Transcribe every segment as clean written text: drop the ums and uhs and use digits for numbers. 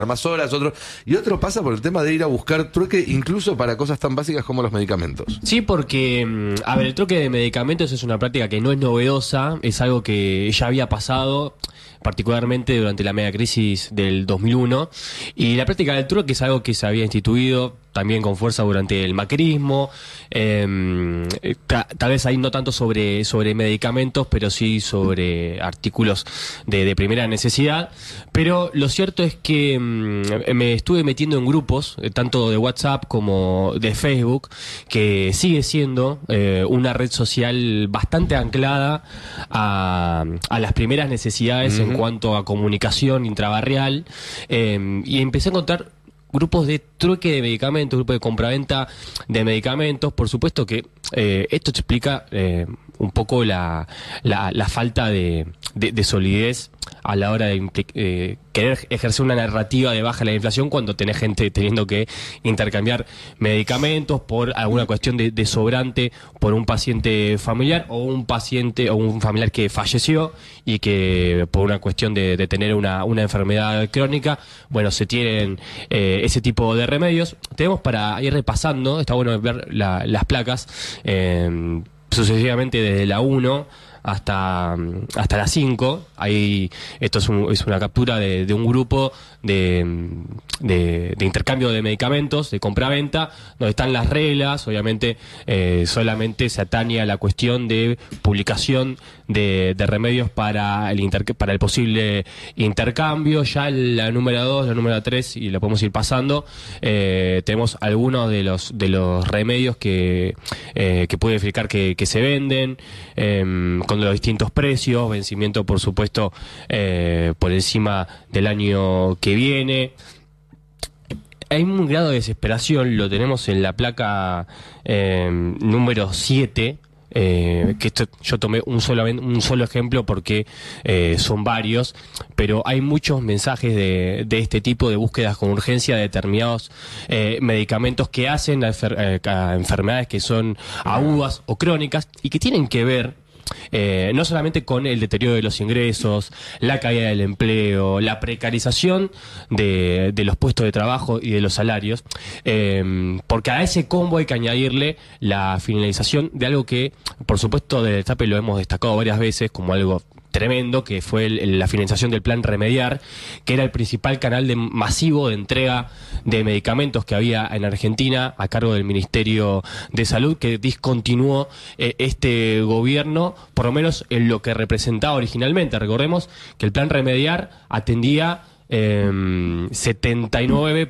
más horas, y otro pasa por el tema de ir a buscar trueque incluso para cosas tan básicas como los medicamentos. Sí, porque, a ver, el trueque de medicamentos es una práctica que no es novedosa, es algo que ya había pasado, particularmente durante la mega crisis del 2001, y la práctica del trueque es algo que se había instituido también con fuerza durante el macrismo, tal vez ahí no tanto sobre medicamentos, pero sí sobre artículos de primera necesidad. Pero lo cierto es que me estuve metiendo en grupos, tanto de WhatsApp como de Facebook, que sigue siendo una red social bastante anclada a las primeras necesidades en cuanto a comunicación intrabarrial, y empecé a encontrar grupos de trueque de medicamentos, grupos de compraventa de medicamentos. Por supuesto que esto explica un poco la falta de solidez a la hora de querer ejercer una narrativa de baja la inflación cuando tenés gente teniendo que intercambiar medicamentos por alguna cuestión de sobrante por un paciente familiar o un paciente o un familiar que falleció y que por una cuestión de tener una enfermedad crónica, bueno, se tienen ese tipo de remedios. Tenemos para ir repasando, está bueno ver las placas sucesivamente desde la 1 hasta la 5. Ahí esto es una captura de un grupo de intercambio de medicamentos, de compra-venta, donde están las reglas. Obviamente solamente se atañe a la cuestión de publicación de remedios para el posible intercambio. Ya la número 2, la número 3, y la podemos ir pasando, tenemos algunos de los remedios que puede verificar que se venden, con los distintos precios, vencimiento por supuesto por encima del año que viene. Hay un grado de desesperación, lo tenemos en la placa número 7, que esto yo tomé un solo ejemplo porque son varios, pero hay muchos mensajes de este tipo de búsquedas con urgencia de determinados medicamentos que hacen a enfermedades que son agudas o crónicas y que tienen que ver no solamente con el deterioro de los ingresos, la caída del empleo, la precarización de los puestos de trabajo y de los salarios, porque a ese combo hay que añadirle la finalización de algo que, por supuesto, del Destape lo hemos destacado varias veces como algo tremendo, que fue la financiación del Plan Remediar, que era el principal canal masivo de entrega de medicamentos que había en Argentina a cargo del Ministerio de Salud, que discontinuó este gobierno, por lo menos en lo que representaba originalmente. Recordemos que el Plan Remediar atendía 79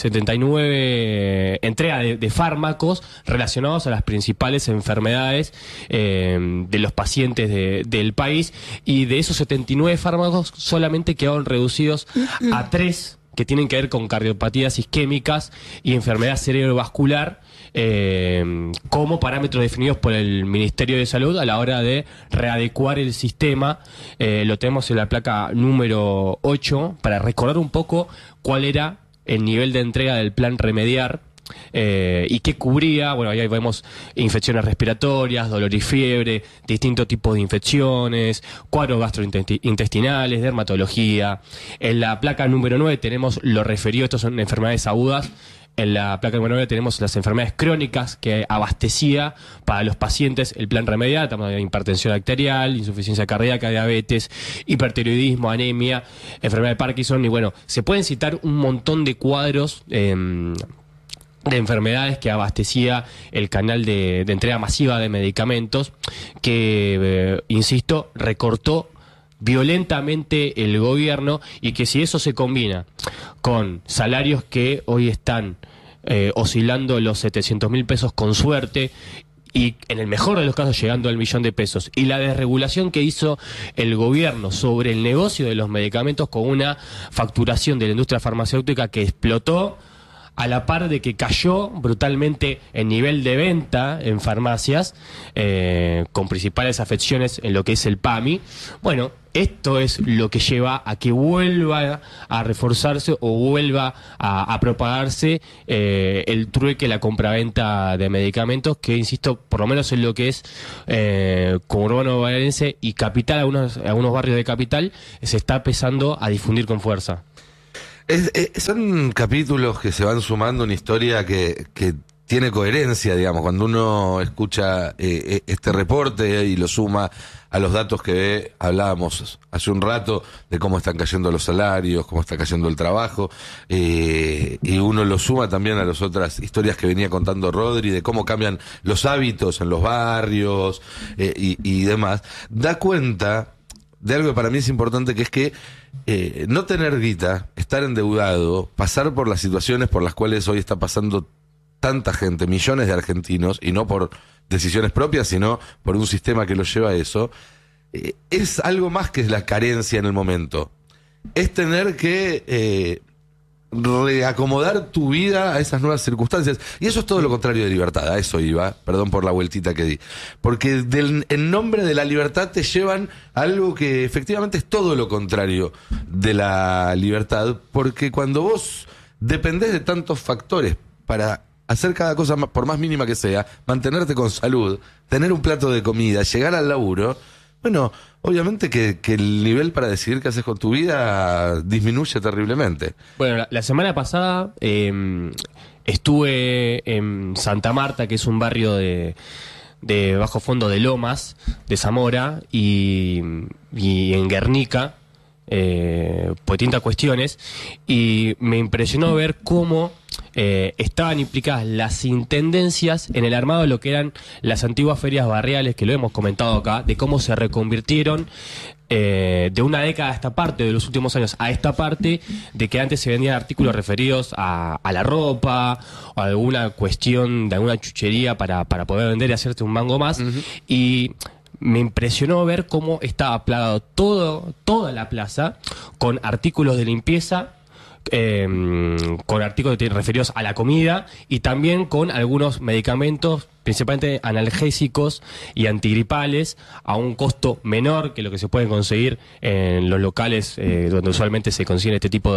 entrega de fármacos relacionados a las principales enfermedades de los pacientes del país, y de esos 79 fármacos solamente quedaron reducidos a 3 que tienen que ver con cardiopatías isquémicas y enfermedad cerebrovascular, como parámetros definidos por el Ministerio de Salud a la hora de readecuar el sistema. Lo tenemos en la placa número 8 para recordar un poco cuál era el nivel de entrega del Plan Remediar y qué cubría. Bueno, ahí vemos infecciones respiratorias, dolor y fiebre, distintos tipos de infecciones, cuadros gastrointestinales, dermatología. En la placa número 9 tenemos lo referido, estos son enfermedades agudas. En la placa número 9 tenemos las enfermedades crónicas que abastecía para los pacientes el Plan Remediar. Estamos de hipertensión arterial, insuficiencia cardíaca, diabetes, hipertiroidismo, anemia, enfermedad de Parkinson, y bueno, se pueden citar un montón de cuadros de enfermedades que abastecía el canal de entrega masiva de medicamentos que, insisto, recortó violentamente el gobierno, y que si eso se combina con salarios que hoy están oscilando los 700.000 pesos con suerte, y en el mejor de los casos llegando al 1.000.000 de pesos, y la desregulación que hizo el gobierno sobre el negocio de los medicamentos con una facturación de la industria farmacéutica que explotó, a la par de que cayó brutalmente el nivel de venta en farmacias, con principales afecciones en lo que es el PAMI. Bueno, esto es lo que lleva a que vuelva a reforzarse o vuelva a propagarse el trueque, la compraventa de medicamentos, que, insisto, por lo menos en lo que es conurbano bonaerense y capital, algunos barrios de capital, se está empezando a difundir con fuerza. Son capítulos que se van sumando una historia que tiene coherencia, digamos, cuando uno escucha este reporte y lo suma a los datos que ve. Hablábamos hace un rato de cómo están cayendo los salarios, cómo está cayendo el trabajo, y uno lo suma también a las otras historias que venía contando Rodri, de cómo cambian los hábitos en los barrios y demás. Da cuenta de algo que para mí es importante, que es que no tener guita, estar endeudado, pasar por las situaciones por las cuales hoy está pasando tanta gente, millones de argentinos, y no por decisiones propias, sino por un sistema que los lleva a eso, es algo más que la carencia en el momento. Es tener que reacomodar tu vida a esas nuevas circunstancias. Y eso es todo lo contrario de libertad. A eso iba, perdón por la vueltita que di. Porque en nombre de la libertad te llevan a algo que efectivamente es todo lo contrario de la libertad, porque cuando vos dependés de tantos factores para hacer cada cosa, por más mínima que sea, mantenerte con salud, tener un plato de comida, llegar al laburo, bueno, obviamente que el nivel para decidir qué haces con tu vida disminuye terriblemente. Bueno, la semana pasada estuve en Santa Marta, que es un barrio de bajo fondo de Lomas, de Zamora, y en Guernica, por distintas cuestiones, y me impresionó ver cómo estaban implicadas las intendencias en el armado de lo que eran las antiguas ferias barriales, que lo hemos comentado acá, de cómo se reconvirtieron de una década a esta parte, de los últimos años a esta parte, de que antes se vendían artículos referidos a la ropa o a alguna cuestión de alguna chuchería para poder vender y hacerte un mango más. Y me impresionó ver cómo estaba plagado toda la plaza con artículos de limpieza, con artículos referidos a la comida, y también con algunos medicamentos, principalmente analgésicos y antigripales, a un costo menor que lo que se puede conseguir en los locales donde usualmente se consiguen este tipo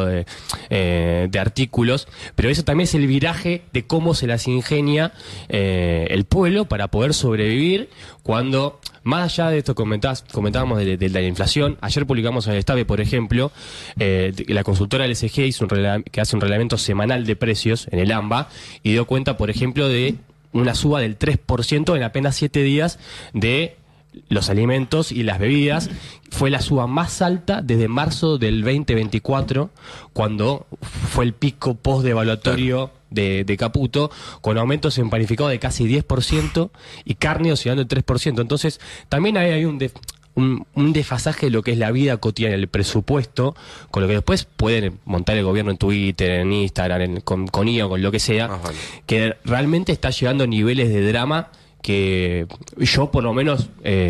de artículos. Pero eso también es el viraje de cómo se las ingenia el pueblo para poder sobrevivir, cuando, más allá de esto comentábamos de la inflación. Ayer publicamos en el Estave, por ejemplo, la consultora LSG que hace un reglamento semanal de precios en el AMBA, y dio cuenta, por ejemplo, de una suba del 3% en apenas 7 días de los alimentos y las bebidas. Fue la suba más alta desde marzo del 2024, cuando fue el pico post-devaluatorio de Caputo, con aumentos en panificado de casi 10% y carne oscilando el 3%. Entonces, también hay un desfasaje de lo que es la vida cotidiana, el presupuesto, con lo que después pueden montar el gobierno en Twitter, en Instagram, con IO, con lo que sea, vale, que realmente está llegando a niveles de drama que yo por lo menos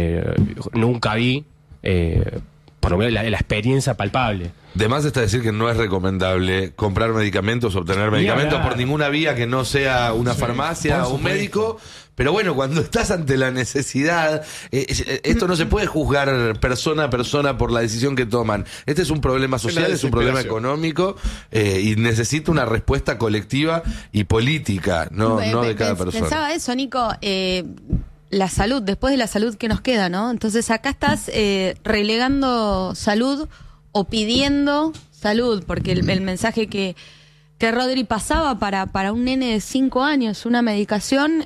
nunca vi, por lo menos la experiencia palpable. De más está decir que no es recomendable comprar medicamentos, obtener medicamentos por ninguna vía que no sea una farmacia o un médico. Pero bueno, cuando estás ante la necesidad, esto no se puede juzgar persona a persona por la decisión que toman. Este es un problema social, es un problema económico, y necesita una respuesta colectiva y política, no de cada persona. Pensaba eso, Nico. La salud, después de la salud que nos queda, ¿no? Entonces acá estás relegando salud o pidiendo salud, porque el mensaje que Rodri pasaba para un nene de 5 años, una medicación,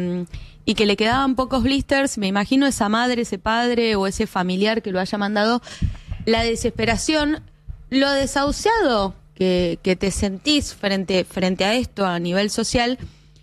y que le quedaban pocos blisters, me imagino esa madre, ese padre o ese familiar que lo haya mandado, la desesperación, lo desahuciado que te sentís frente a esto a nivel social.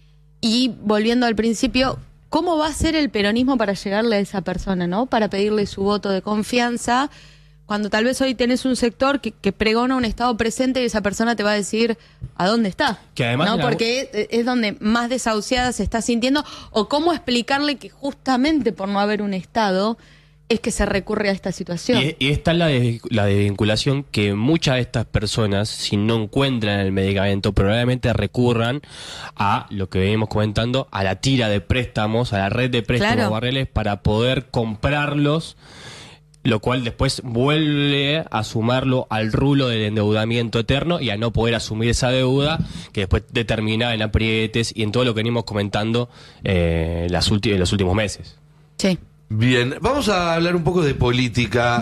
Y volviendo al principio, ¿cómo va a ser el peronismo para llegarle a esa persona, ¿no? Para pedirle su voto de confianza, cuando tal vez hoy tenés un sector que pregona un Estado presente y esa persona te va a decir a dónde está. Que además, ¿no? Porque es donde más desahuciada se está sintiendo. O cómo explicarle que justamente por no haber un Estado es que se recurre a esta situación. Y está la desvinculación, que muchas de estas personas, si no encuentran el medicamento, probablemente recurran a lo que venimos comentando, a la tira de préstamos, a la red de préstamos barriales, para poder comprarlos, lo cual después vuelve a sumarlo al rulo del endeudamiento eterno y a no poder asumir esa deuda, que después determina en aprietes y en todo lo que venimos comentando en los últimos meses. Sí. Bien, vamos a hablar un poco de política.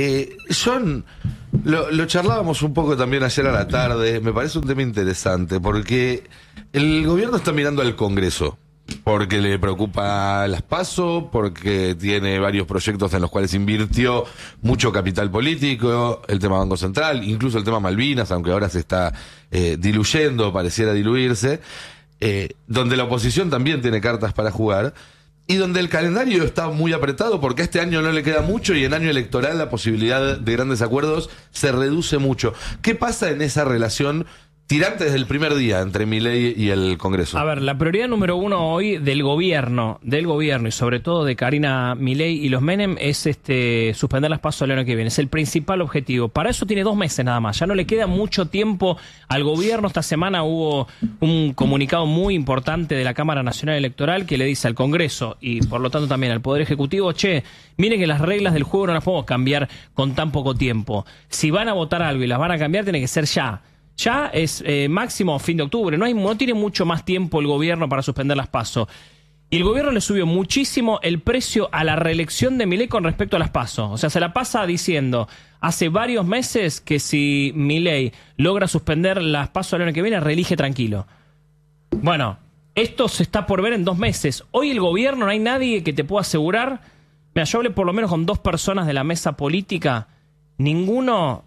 John, lo charlábamos un poco también ayer a la tarde. Me parece un tema interesante porque el gobierno está mirando al Congreso. Porque le preocupa las PASO, porque tiene varios proyectos en los cuales invirtió mucho capital político, el tema Banco Central, incluso el tema Malvinas, aunque ahora se está diluyendo, pareciera diluirse, donde la oposición también tiene cartas para jugar, y donde el calendario está muy apretado porque este año no le queda mucho y en año electoral la posibilidad de grandes acuerdos se reduce mucho. ¿Qué pasa en esa relación tirante desde el primer día entre Milei y el Congreso? A ver, la prioridad número uno hoy del gobierno y sobre todo de Karina Milei y los Menem es suspender las PASO el año que viene. Es el principal objetivo. Para eso tiene 2 meses nada más. Ya no le queda mucho tiempo al gobierno. Esta semana hubo un comunicado muy importante de la Cámara Nacional Electoral que le dice al Congreso y por lo tanto también al Poder Ejecutivo, miren que las reglas del juego no las podemos cambiar con tan poco tiempo. Si van a votar algo y las van a cambiar, tiene que ser ya. Ya es máximo fin de octubre, no tiene mucho más tiempo el gobierno para suspender las PASO. Y el gobierno le subió muchísimo el precio a la reelección de Milei con respecto a las PASO. O sea, se la pasa diciendo hace varios meses que si Milei logra suspender las PASO el año que viene, reelige tranquilo. Bueno, esto se está por ver en 2 meses. Hoy el gobierno, no hay nadie que te pueda asegurar. Mira, yo hablé por lo menos con 2 personas de la mesa política. Ninguno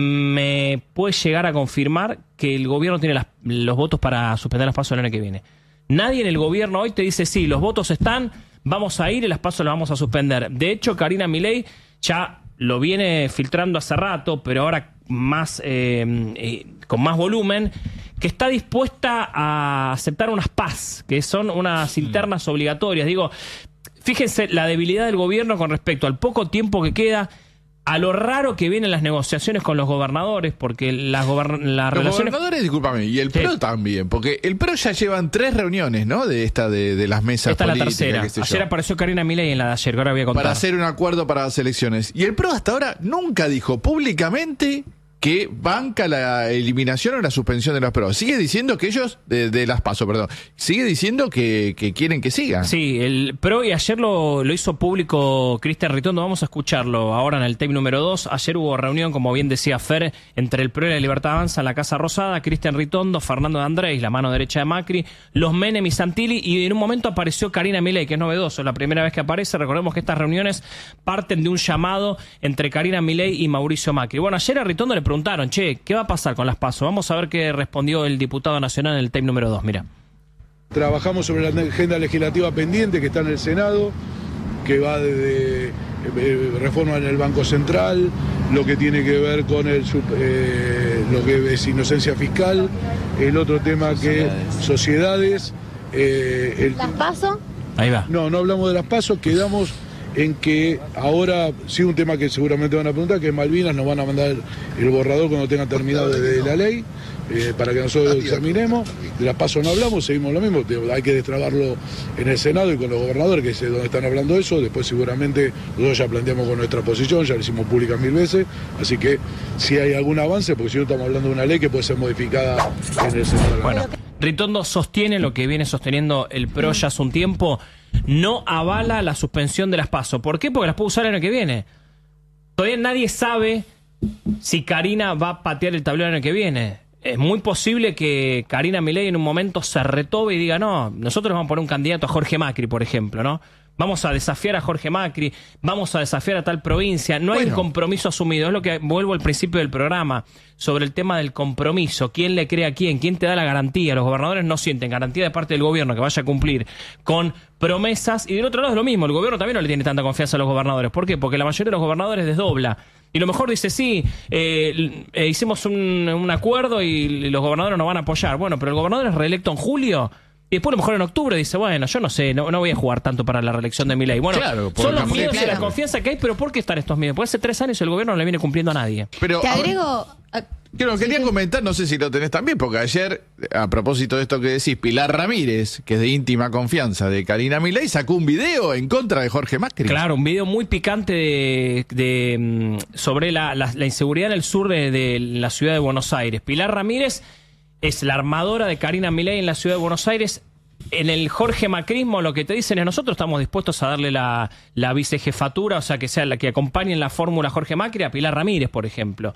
me puede llegar a confirmar que el gobierno tiene los votos para suspender las PASO el año que viene. Nadie en el gobierno hoy te dice, sí, los votos están, vamos a ir y las PASO las vamos a suspender. De hecho, Karina Milei ya lo viene filtrando hace rato, pero ahora más con más volumen, que está dispuesta a aceptar unas PAS, que son unas internas obligatorias. Digo, fíjense la debilidad del gobierno con respecto al poco tiempo que queda, a lo raro que vienen las negociaciones con los gobernadores, porque las relaciones... Los gobernadores, discúlpame, y el PRO también, porque el PRO ya llevan 3 reuniones, ¿no? De las mesas esta políticas. Esta es la tercera. Ayer apareció Karina Milei en la de ayer, que ahora voy a contar. Para hacer un acuerdo para las elecciones. Y el PRO hasta ahora nunca dijo públicamente que banca la eliminación o la suspensión de las PRO. Sigue diciendo que ellos, de las PASO, perdón, sigue diciendo que quieren que siga. Sí, el PRO, y ayer lo hizo público Cristian Ritondo, vamos a escucharlo ahora en el tape número 2. Ayer hubo reunión, como bien decía Fer, entre el PRO y la Libertad Avanza en la Casa Rosada, Cristian Ritondo, Fernando de Andrés, la mano derecha de Macri, los Menem y Santilli, y en un momento apareció Karina Milei, que es novedoso, la primera vez que aparece. Recordemos que estas reuniones parten de un llamado entre Karina Milei y Mauricio Macri. Bueno, ayer a Ritondo le preguntaron, ¿qué va a pasar con las PASO? Vamos a ver qué respondió el diputado nacional en el tape número 2, mira. Trabajamos sobre la agenda legislativa pendiente que está en el Senado, que va desde reforma en el Banco Central, lo que tiene que ver con lo que es inocencia fiscal, el otro tema que sociedades. ¿Las PASO? Ahí va. No hablamos de las PASO, quedamos en que ahora, sí, un tema que seguramente van a preguntar, que es Malvinas, nos van a mandar el borrador cuando tengan terminado de la ley, para que nosotros lo examinemos. De las PASO no hablamos, seguimos lo mismo, hay que destrabarlo en el Senado y con los gobernadores, que es donde están hablando de eso. Después seguramente nosotros ya planteamos con nuestra posición, ya la hicimos pública 1000 veces, así que si hay algún avance, porque si no estamos hablando de una ley que puede ser modificada en el Senado. Bueno, Ritondo sostiene lo que viene sosteniendo el PRO ya hace un tiempo, no avala la suspensión de las PASO. ¿Por qué? Porque las puede usar el año que viene. Todavía nadie sabe si Karina va a patear el tablero el año que viene. Es muy posible que Karina Milei en un momento se retobe y diga, no, nosotros vamos a poner un candidato a Jorge Macri, por ejemplo, ¿no? Vamos a desafiar a Jorge Macri, vamos a desafiar a tal provincia. No hay un compromiso asumido. Es lo que vuelvo al principio del programa sobre el tema del compromiso. ¿Quién le cree a quién? ¿Quién te da la garantía? Los gobernadores no sienten garantía de parte del gobierno que vaya a cumplir con promesas. Y del otro lado es lo mismo. El gobierno también no le tiene tanta confianza a los gobernadores. ¿Por qué? Porque la mayoría de los gobernadores desdobla. Y lo mejor dice, sí, hicimos un acuerdo y los gobernadores nos van a apoyar. Bueno, pero el gobernador es reelecto en julio. Y después a lo mejor en octubre dice, bueno, yo no sé, no voy a jugar tanto para la reelección de Milei. Bueno, claro, son los miedos y la confianza que hay, pero ¿por qué están estos miedos? Porque hace 3 años el gobierno no le viene cumpliendo a nadie. Pero, Te agrego... quería comentar, no sé si lo tenés también, porque ayer, a propósito de esto que decís, Pilar Ramírez, que es de íntima confianza de Karina Milei, sacó un video en contra de Jorge Macri. Claro, un video muy picante sobre la inseguridad en el sur de la ciudad de Buenos Aires. Pilar Ramírez es la armadora de Karina Milei en la ciudad de Buenos Aires. en el Jorge Macrismo lo que te dicen es nosotros estamos dispuestos a darle la vicejefatura, o sea, que sea la que acompañe en la fórmula Jorge Macri a Pilar Ramírez, por ejemplo.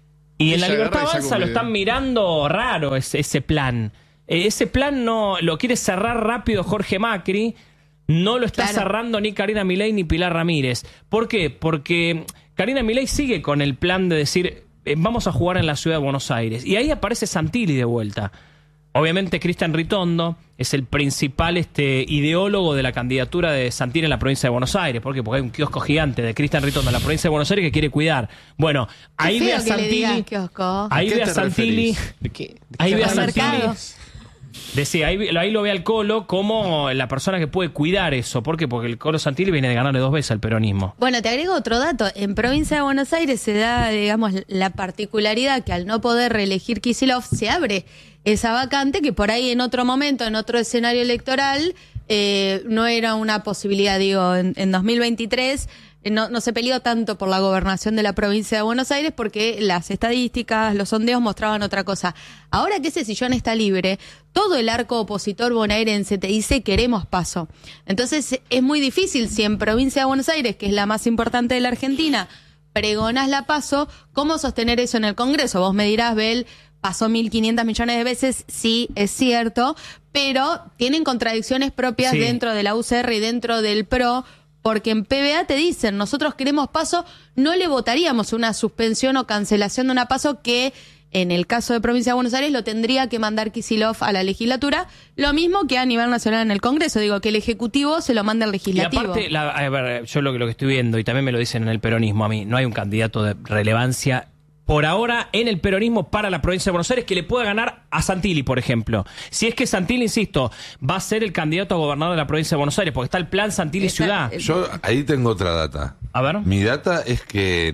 Y en la Libertad Avanza lo están mirando raro ese plan. Ese plan no lo quiere cerrar rápido Jorge Macri, no lo está cerrando ni Karina Milei ni Pilar Ramírez. ¿Por qué? Porque Karina Milei sigue con el plan de decir vamos a jugar en la ciudad de Buenos Aires. Y ahí aparece Santilli de vuelta. Obviamente Cristian Ritondo es el principal ideólogo de la candidatura de Santilli en la provincia de Buenos Aires. ¿Por qué? Porque hay un kiosco gigante de Cristian Ritondo en la provincia de Buenos Aires que quiere cuidar. Bueno, ahí ve a Santilli. Ahí ve a Santilli. Ahí ve a Santilli. Decía, ahí lo ve al Colo como la persona que puede cuidar eso. ¿Por qué? Porque el Colo Santilli viene de ganarle 2 veces al peronismo. Bueno, te agrego otro dato. En provincia de Buenos Aires se da, digamos, la particularidad que al no poder reelegir Kicillof se abre esa vacante que por ahí en otro momento, en otro escenario electoral, no era una posibilidad. Digo, en 2023 no se peleó tanto por la gobernación de la provincia de Buenos Aires porque las estadísticas, los sondeos mostraban otra cosa. Ahora que ese sillón está libre, todo el arco opositor bonaerense te dice queremos Paso. Entonces es muy difícil si en provincia de Buenos Aires, que es la más importante de la Argentina, pregonás la Paso, ¿cómo sostener eso en el Congreso? Vos me dirás, Bel, pasó 1.500 millones de veces, sí, es cierto, pero tienen contradicciones propias dentro de la UCR y dentro del PRO, porque en PBA te dicen, nosotros queremos Paso, no le votaríamos una suspensión o cancelación de una Paso que, en el caso de Provincia de Buenos Aires, lo tendría que mandar Kicillof a la legislatura, lo mismo que a nivel nacional en el Congreso, digo, que el Ejecutivo se lo manda al Legislativo. Y aparte, a ver, yo lo que estoy viendo, y también me lo dicen en el peronismo a mí, no hay un candidato de relevancia por ahora en el peronismo para la provincia de Buenos Aires que le pueda ganar a Santilli, por ejemplo. Si es que Santilli, insisto, va a ser el candidato a gobernador de la provincia de Buenos Aires, porque está el plan Santilli Ciudad. Yo ahí tengo otra data. A ver. Mi data es que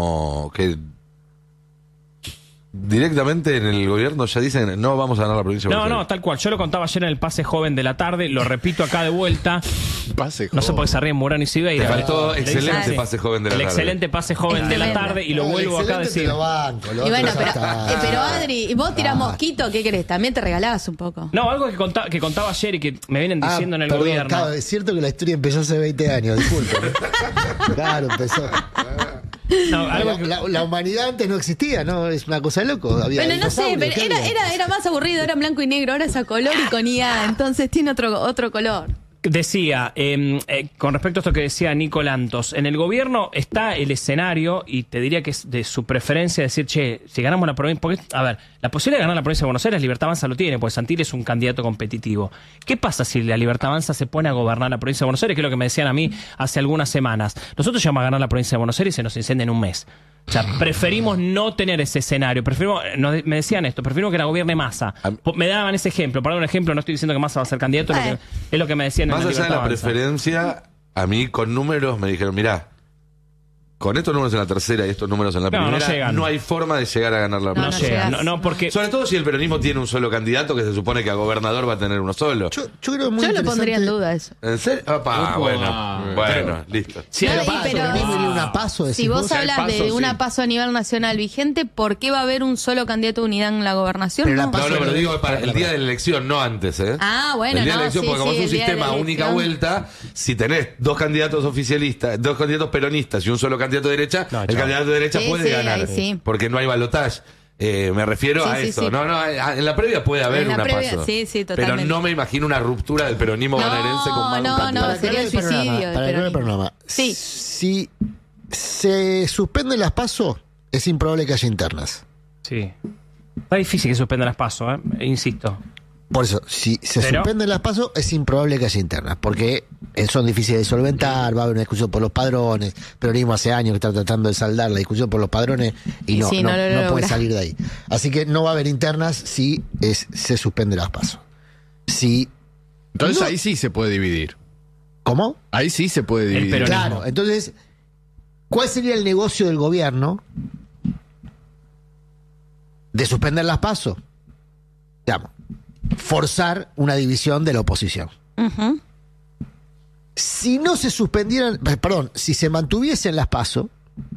directamente en el gobierno ya dicen no vamos a ganar la provincia de Buenos Aires. No, tal cual. Yo lo contaba ayer en el pase joven de la tarde, lo repito acá de vuelta. Pase joven. No sé por qué se ríen Morán y Sibeira. Te faltó excelente pase joven de la tarde. El excelente pase joven de la tarde y lo vuelvo acá a decir. Y bueno, pero Adri, vos tirás mosquito, ¿qué querés? También te regalabas un poco. No, algo que contaba ayer y que me vienen diciendo en el gobierno. Claro, es cierto que la historia empezó hace 20 años, disculpen. Claro, empezó. No, la humanidad antes no existía, ¿no? Es una cosa de loco. Había bueno, no sé, pero era más aburrido, era en blanco y negro, ahora es a color y con IA, entonces tiene otro color. Decía, con respecto a esto que decía Nico Lantos, en el gobierno está el escenario, y te diría que es de su preferencia decir, che, si ganamos la provincia, porque, a ver, la posibilidad de ganar la provincia de Buenos Aires, Libertad Avanza lo tiene, porque Santilli es un candidato competitivo. ¿Qué pasa si la Libertad Avanza se pone a gobernar la provincia de Buenos Aires? Que es lo que me decían a mí hace algunas semanas. Nosotros llegamos a ganar la provincia de Buenos Aires y se nos incendia en un mes. O sea, preferimos no tener ese escenario. Me decían esto, preferimos que la gobierne Massa. Me daban ese ejemplo. Para dar un ejemplo, no estoy diciendo que Massa va a ser candidato, es lo que me decían. Más en allá de la preferencia, a mí con números me dijeron, mirá, con estos números en la tercera y estos números en la primera, no hay forma de llegar a ganar la provincia. No, porque sobre todo si el peronismo tiene un solo candidato, que se supone que a gobernador va a tener uno solo. Yo creo muy Yo lo pondría en duda eso. ¿En serio? Bueno, listo. Si una Paso, si vos hablas de una Paso a nivel nacional vigente, ¿por qué va a haber un solo candidato de unidad en la gobernación? Pero digo para el día de la elección, no antes, ¿eh? Ah, bueno, el día de la elección, porque como es un sistema única vuelta, si tenés dos candidatos oficialistas, dos candidatos peronistas y un solo candidato de derecha, el candidato de derecha puede ganar, porque no hay balotaje. Me refiero a eso. Sí. No, en la previa puede haber una Paso. Sí, totalmente. Pero no me imagino una ruptura del peronismo bonaerense con más candidato. No, sería el suicidio. Para el programa. Sí. Si se suspenden las PASO, es improbable que haya internas. Sí. Está difícil que suspendan las PASO, insisto. Por eso, si se suspenden las PASO, es improbable que haya internas, porque son difíciles de solventar, va a haber una discusión por los padrones, el peronismo hace años que está tratando de saldar la discusión por los padrones y no puede salir de ahí. Así que no va a haber internas si se suspende las PASO. Entonces ahí sí se puede dividir. ¿Cómo? Ahí sí se puede dividir. Claro, entonces, ¿cuál sería el negocio del gobierno de suspender las PASO? Digamos, forzar una división de la oposición. Uh-huh. Si no se suspendieran, si se mantuviesen las PASO,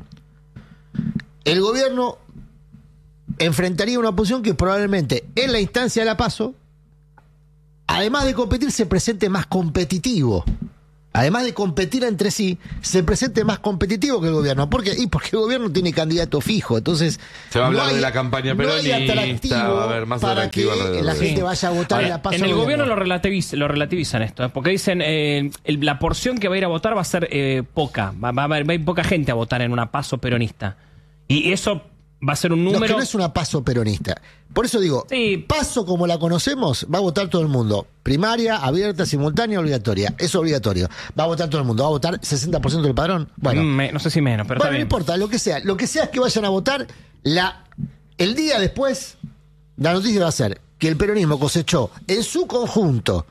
el gobierno enfrentaría una oposición que probablemente en la instancia de la PASO además de competir, se presente más competitivo. Además de competir entre sí, se presente más competitivo que el gobierno. ¿Por qué? Y porque el gobierno tiene candidato fijo. Entonces, se va a hablar de la campaña peronista, va a haber más para que la gente vaya a votar en la PASO. En el gobierno lo relativizan esto, porque dicen la porción que va a ir a votar va a ser poca. Va a haber poca gente a votar en una PASO peronista. Y eso va a ser un número... No, que no es una PASO peronista. Por eso digo, PASO como la conocemos, va a votar todo el mundo. Primaria, abierta, simultánea, obligatoria. Es obligatorio. Va a votar todo el mundo. Va a votar 60% del padrón. Bueno, no sé si menos, pero bueno, no importa, lo que sea. Lo que sea es que vayan a votar. El día después, la noticia va a ser que el peronismo cosechó en su conjunto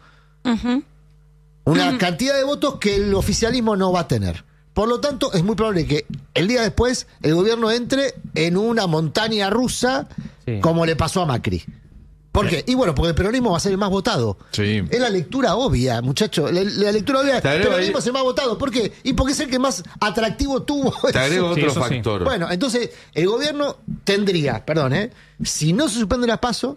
una cantidad de votos que el oficialismo no va a tener. Por lo tanto, es muy probable que el día después el gobierno entre en una montaña rusa como le pasó a Macri. ¿Por qué? Y bueno, porque el peronismo va a ser el más votado. Sí. Es la lectura obvia, muchachos. La lectura obvia. El peronismo es el más votado. ¿Por qué? Y porque es el que más atractivo tuvo. Te agrego otro factor. Bueno, entonces, el gobierno tendría, si no se suspende la PASO,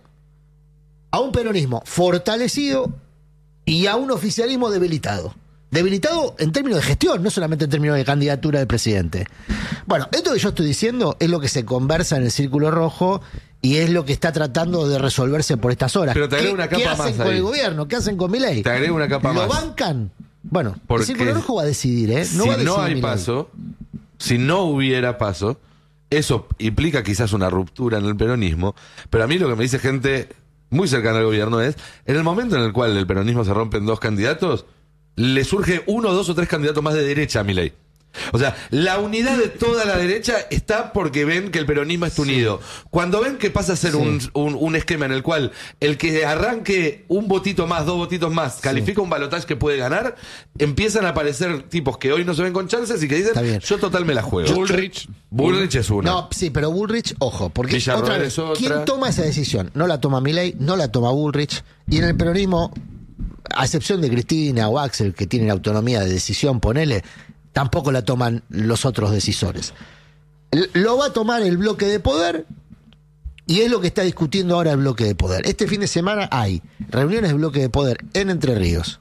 a un peronismo fortalecido y a un oficialismo debilitado. Debilitado en términos de gestión, no solamente en términos de candidatura del presidente. Bueno, esto que yo estoy diciendo es lo que se conversa en el Círculo Rojo y es lo que está tratando de resolverse por estas horas. Pero te agrego una capa ¿Qué más hacen con el gobierno? ¿Qué hacen con Milei? Te agrego una capa más. ¿Lo bancan? Bueno, porque el Círculo Rojo va a decidir, ¿eh? No va a decidir no hay PASO, si no hubiera PASO, eso implica quizás una ruptura en el peronismo, pero a mí lo que me dice gente muy cercana al gobierno es, en el momento en el cual el peronismo se rompe en dos candidatos, le surge 1, 2 o 3 candidatos más de derecha a Milei. O sea, la unidad de toda la derecha está porque ven que el peronismo está unido. Cuando ven que pasa a ser un esquema en el cual el que arranque un votito más, 2 votitos más, califica un balotaje que puede ganar, empiezan a aparecer tipos que hoy no se ven con chances y que dicen, yo total me la juego. Bullrich es una. No, sí, pero Bullrich, ojo, porque otra vez, ¿quién toma esa decisión? No la toma Milei, no la toma Bullrich, y en el peronismo, a excepción de Cristina o Axel, que tienen autonomía de decisión, ponele, tampoco la toman los otros decisores. Lo va a tomar el bloque de poder y es lo que está discutiendo ahora el bloque de poder. Este fin de semana hay reuniones de bloque de poder en Entre Ríos,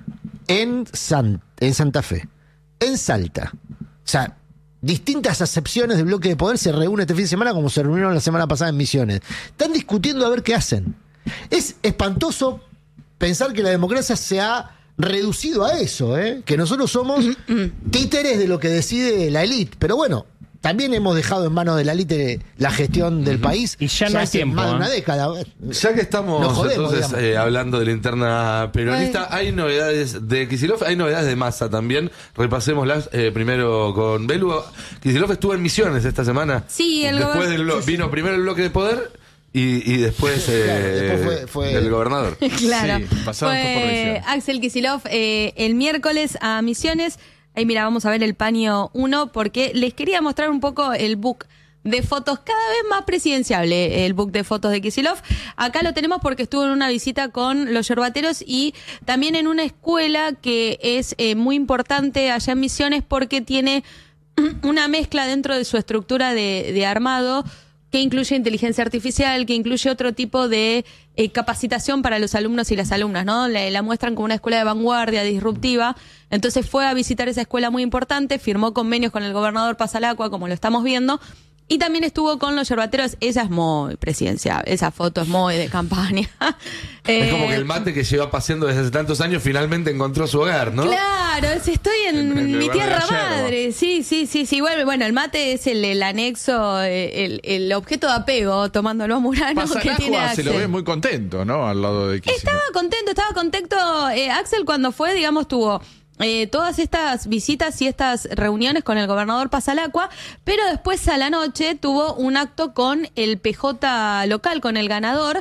en Santa Fe, en Salta. O sea, distintas acepciones del bloque de poder se reúnen este fin de semana como se reunieron la semana pasada en Misiones. Están discutiendo a ver qué hacen. Es espantoso pensar que la democracia se ha reducido a eso, que nosotros somos títeres de lo que decide la élite. Pero bueno, también hemos dejado en manos de la élite la gestión del país. Y ya no hay tiempo. Más de una década. Ya que estamos entonces hablando de la interna peronista, hay novedades de Kicillof, hay novedades de Massa también. Repasémoslas primero con Belu. Kicillof estuvo en Misiones esta semana. Sí, vino primero el bloque de poder. Y después, después fue el gobernador. Claro. Sí, pasaron por Misiones. Axel Kicillof el miércoles a Misiones. Ahí mira, vamos a ver el paño 1 porque les quería mostrar un poco el book de fotos, cada vez más presidenciable el book de fotos de Kicillof. Acá lo tenemos porque estuvo en una visita con los yerbateros y también en una escuela que es muy importante allá en Misiones porque tiene una mezcla dentro de su estructura de armado que incluye inteligencia artificial, que incluye otro tipo de capacitación para los alumnos y las alumnas, ¿no? La muestran como una escuela de vanguardia, disruptiva. Entonces fue a visitar esa escuela muy importante, firmó convenios con el gobernador Pasalacqua, como lo estamos viendo, y también estuvo con los yerbateros. Esa es muy presidencial, esa foto es muy de campaña. Es como que el mate que lleva paseando desde hace tantos años finalmente encontró su hogar, ¿no? Claro, estoy en mi tierra madre. Sí. Bueno, el mate es el anexo, el objeto de apego, tomándolo a Murano, que tiene Axel. Se lo ve muy contento, ¿no? Al lado de Kicillof. Estaba contento. Axel cuando fue, digamos, tuvo todas estas visitas y estas reuniones con el gobernador Pasalacqua, pero después a la noche tuvo un acto con el PJ local, con el ganador.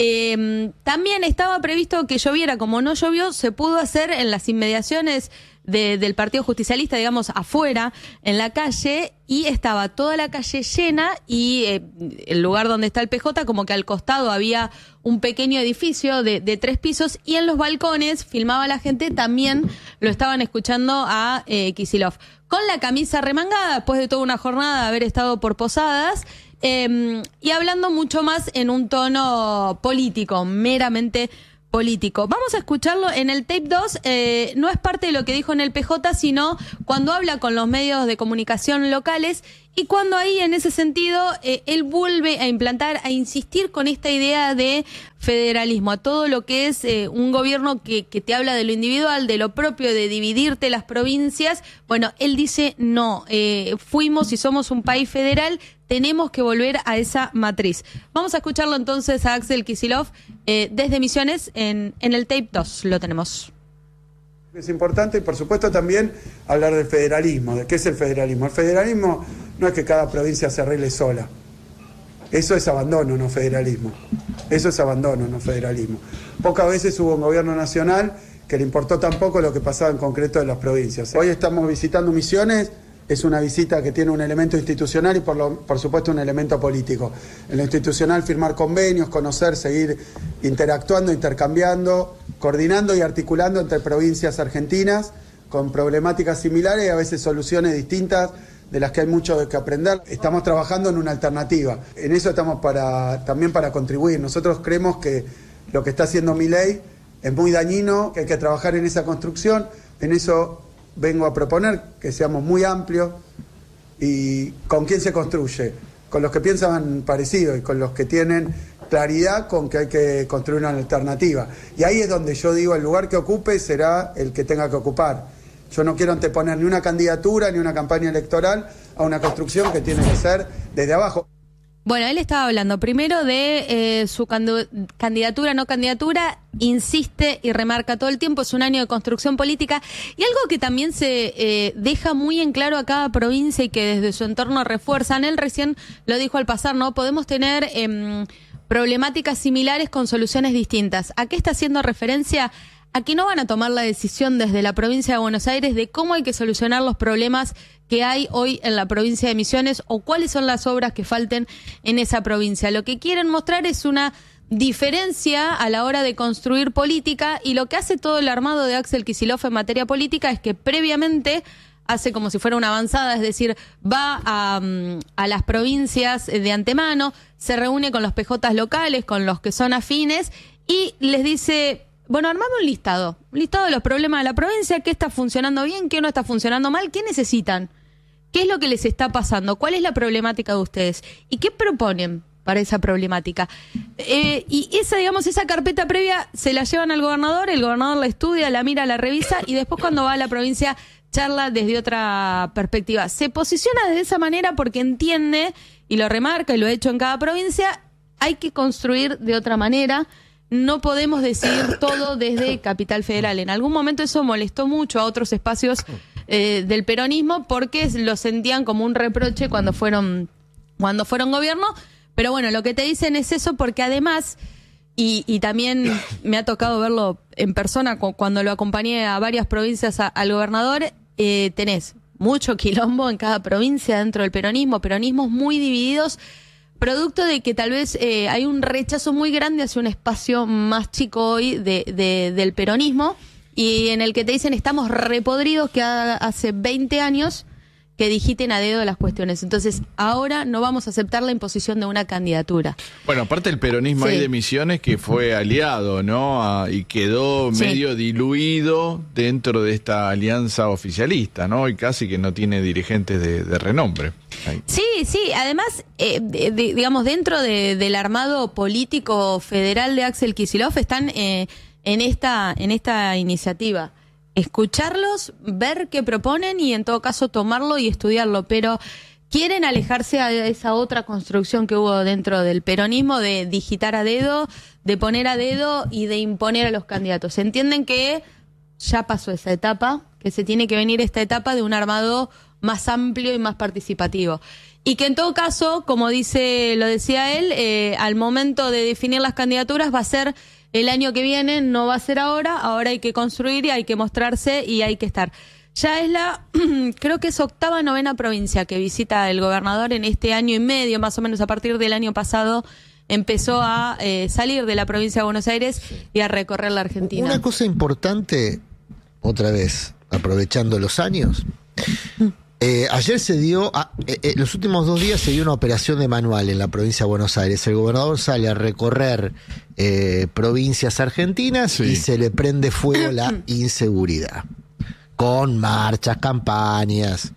También estaba previsto que lloviera, como no llovió, se pudo hacer en las inmediaciones del Partido Justicialista, digamos, afuera, en la calle, y estaba toda la calle llena y el lugar donde está el PJ, como que al costado había un pequeño edificio de 3 pisos y en los balcones filmaba la gente, también lo estaban escuchando a Kicillof. Con la camisa remangada, después de toda una jornada de haber estado por Posadas, y hablando mucho más en un tono político, meramente político. Vamos a escucharlo en el tape 2, no es parte de lo que dijo en el PJ, sino cuando habla con los medios de comunicación locales y cuando ahí en ese sentido él vuelve a implantar, a insistir con esta idea de federalismo, a todo lo que es un gobierno que te habla de lo individual, de lo propio, de dividirte las provincias. Bueno, él dice no, fuimos y somos un país federal, tenemos que volver a esa matriz. Vamos a escucharlo entonces a Axel Kicillof desde Misiones en el tape 2, lo tenemos. Es importante y por supuesto también hablar del federalismo. ¿De qué es el federalismo? El federalismo no es que cada provincia se arregle sola. Eso es abandono, no federalismo. Eso es abandono, no federalismo. Pocas veces hubo un gobierno nacional que le importó tampoco lo que pasaba en concreto en las provincias. Hoy estamos visitando Misiones. Es una visita que tiene un elemento institucional y por supuesto un elemento político. En lo institucional, firmar convenios, conocer, seguir interactuando, intercambiando, coordinando y articulando entre provincias argentinas con problemáticas similares y a veces soluciones distintas de las que hay mucho que aprender. Estamos trabajando en una alternativa. En eso estamos también para contribuir. Nosotros creemos que lo que está haciendo Milei es muy dañino, que hay que trabajar en esa construcción. En eso vengo a proponer que seamos muy amplios. ¿Y con quién se construye? Con los que piensan parecido y con los que tienen claridad con que hay que construir una alternativa. Y ahí es donde yo digo, el lugar que ocupe será el que tenga que ocupar. Yo no quiero anteponer ni una candidatura ni una campaña electoral a una construcción que tiene que ser desde abajo. Bueno, él estaba hablando primero de su candidatura, no candidatura, insiste y remarca todo el tiempo, es un año de construcción política y algo que también se deja muy en claro a cada provincia y que desde su entorno refuerzan, él recién lo dijo al pasar, ¿no? Podemos tener problemáticas similares con soluciones distintas. ¿A qué está haciendo referencia? A que no van a tomar la decisión desde la provincia de Buenos Aires de cómo hay que solucionar los problemas que hay hoy en la provincia de Misiones o cuáles son las obras que falten en esa provincia. Lo que quieren mostrar es una diferencia a la hora de construir política y lo que hace todo el armado de Axel Kicillof en materia política es que previamente hace como si fuera una avanzada, es decir, va a las provincias de antemano, se reúne con los PJs locales, con los que son afines y les dice... Bueno, armame un listado de los problemas de la provincia, qué está funcionando bien, qué no está funcionando mal, qué necesitan, qué es lo que les está pasando, cuál es la problemática de ustedes y qué proponen para esa problemática. Y esa carpeta previa se la llevan al gobernador, el gobernador la estudia, la mira, la revisa y después cuando va a la provincia charla desde otra perspectiva. Se posiciona de esa manera porque entiende y lo remarca y lo ha hecho en cada provincia, hay que construir de otra manera. No podemos decidir todo desde Capital Federal. En algún momento eso molestó mucho a otros espacios del peronismo porque lo sentían como un reproche cuando fueron gobierno. Pero bueno, lo que te dicen es eso porque además, y también me ha tocado verlo en persona cuando lo acompañé a varias provincias al gobernador, tenés mucho quilombo en cada provincia dentro del peronismos muy divididos, producto de que tal vez hay un rechazo muy grande hacia un espacio más chico hoy del peronismo y en el que te dicen estamos repodridos que hace 20 años que digiten a dedo las cuestiones. Entonces, ahora no vamos a aceptar la imposición de una candidatura. Bueno, aparte el peronismo Sí. ahí de Misiones que fue aliado, ¿no? Y quedó Sí. medio diluido dentro de esta alianza oficialista, ¿no? Y casi que no tiene dirigentes de renombre. Ahí. Sí, además, digamos, dentro del armado político federal de Axel Kicillof están en esta iniciativa. Escucharlos, ver qué proponen y en todo caso tomarlo y estudiarlo, pero quieren alejarse a esa otra construcción que hubo dentro del peronismo de digitar a dedo, de poner a dedo y de imponer a los candidatos. Entienden que ya pasó esa etapa, que se tiene que venir esta etapa de un armado más amplio y más participativo. Y que en todo caso, como lo decía él, al momento de definir las candidaturas va a ser el año que viene, no va a ser ahora hay que construir y hay que mostrarse y hay que estar. Ya es creo que es 8ª, 9ª provincia que visita el gobernador en este año y medio, más o menos a partir del año pasado, empezó a salir de la provincia de Buenos Aires y a recorrer la Argentina. Una cosa importante, otra vez, aprovechando los años, Ayer se dio, los últimos 2 días se dio una operación de manual en la provincia de Buenos Aires. El gobernador sale a recorrer provincias argentinas y se le prende fuego la inseguridad. Con marchas, campañas.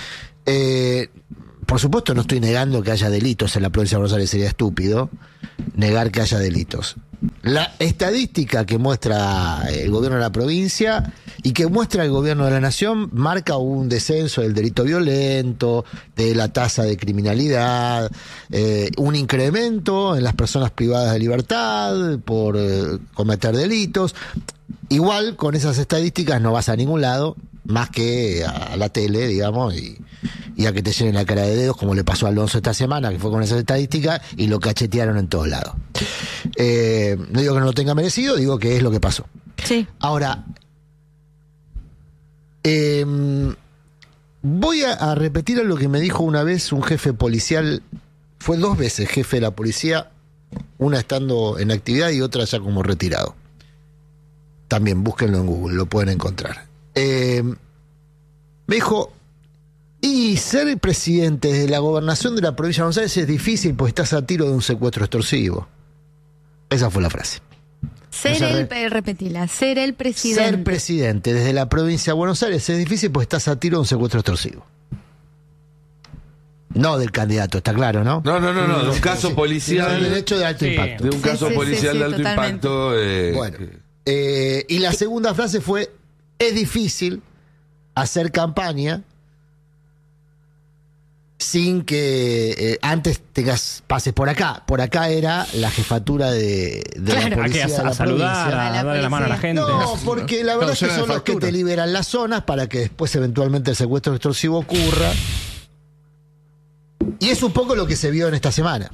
Por supuesto no estoy negando que haya delitos en la provincia de Buenos Aires, sería estúpido negar que haya delitos. La estadística que muestra el gobierno de la provincia y que muestra el gobierno de la nación marca un descenso del delito violento, de la tasa de criminalidad, un incremento en las personas privadas de libertad por cometer delitos. Igual con esas estadísticas no vas a ningún lado, más que a la tele, digamos, y a que te llenen la cara de dedos, como le pasó a Alonso esta semana, que fue con esas estadísticas y lo cachetearon en todos lados. No digo que no lo tenga merecido, digo que es lo que pasó. Sí. Ahora, voy a repetir lo que me dijo una vez un jefe policial, fue 2 veces jefe de la policía, una estando en actividad y otra ya como retirado. También búsquenlo en Google, lo pueden encontrar. Me dijo, y ser presidente de la gobernación de la provincia de Buenos Aires es difícil porque estás a tiro de un secuestro extorsivo. Esa fue la frase. Repetila, ser el presidente. Ser presidente desde la provincia de Buenos Aires es difícil porque estás a tiro de un secuestro extorsivo. No del candidato, está claro, ¿no? No, de un caso policial. De hecho de alto impacto. De un caso policial de alto totalmente. impacto. Bueno, y la segunda frase fue, es difícil hacer campaña sin que antes pases por acá. Por acá era la jefatura de la policía de la saludar, provincia. a darle la mano a la gente. No, porque la verdad es que son los que te liberan las zonas para que después eventualmente el secuestro extorsivo ocurra. Y es un poco lo que se vio en esta semana.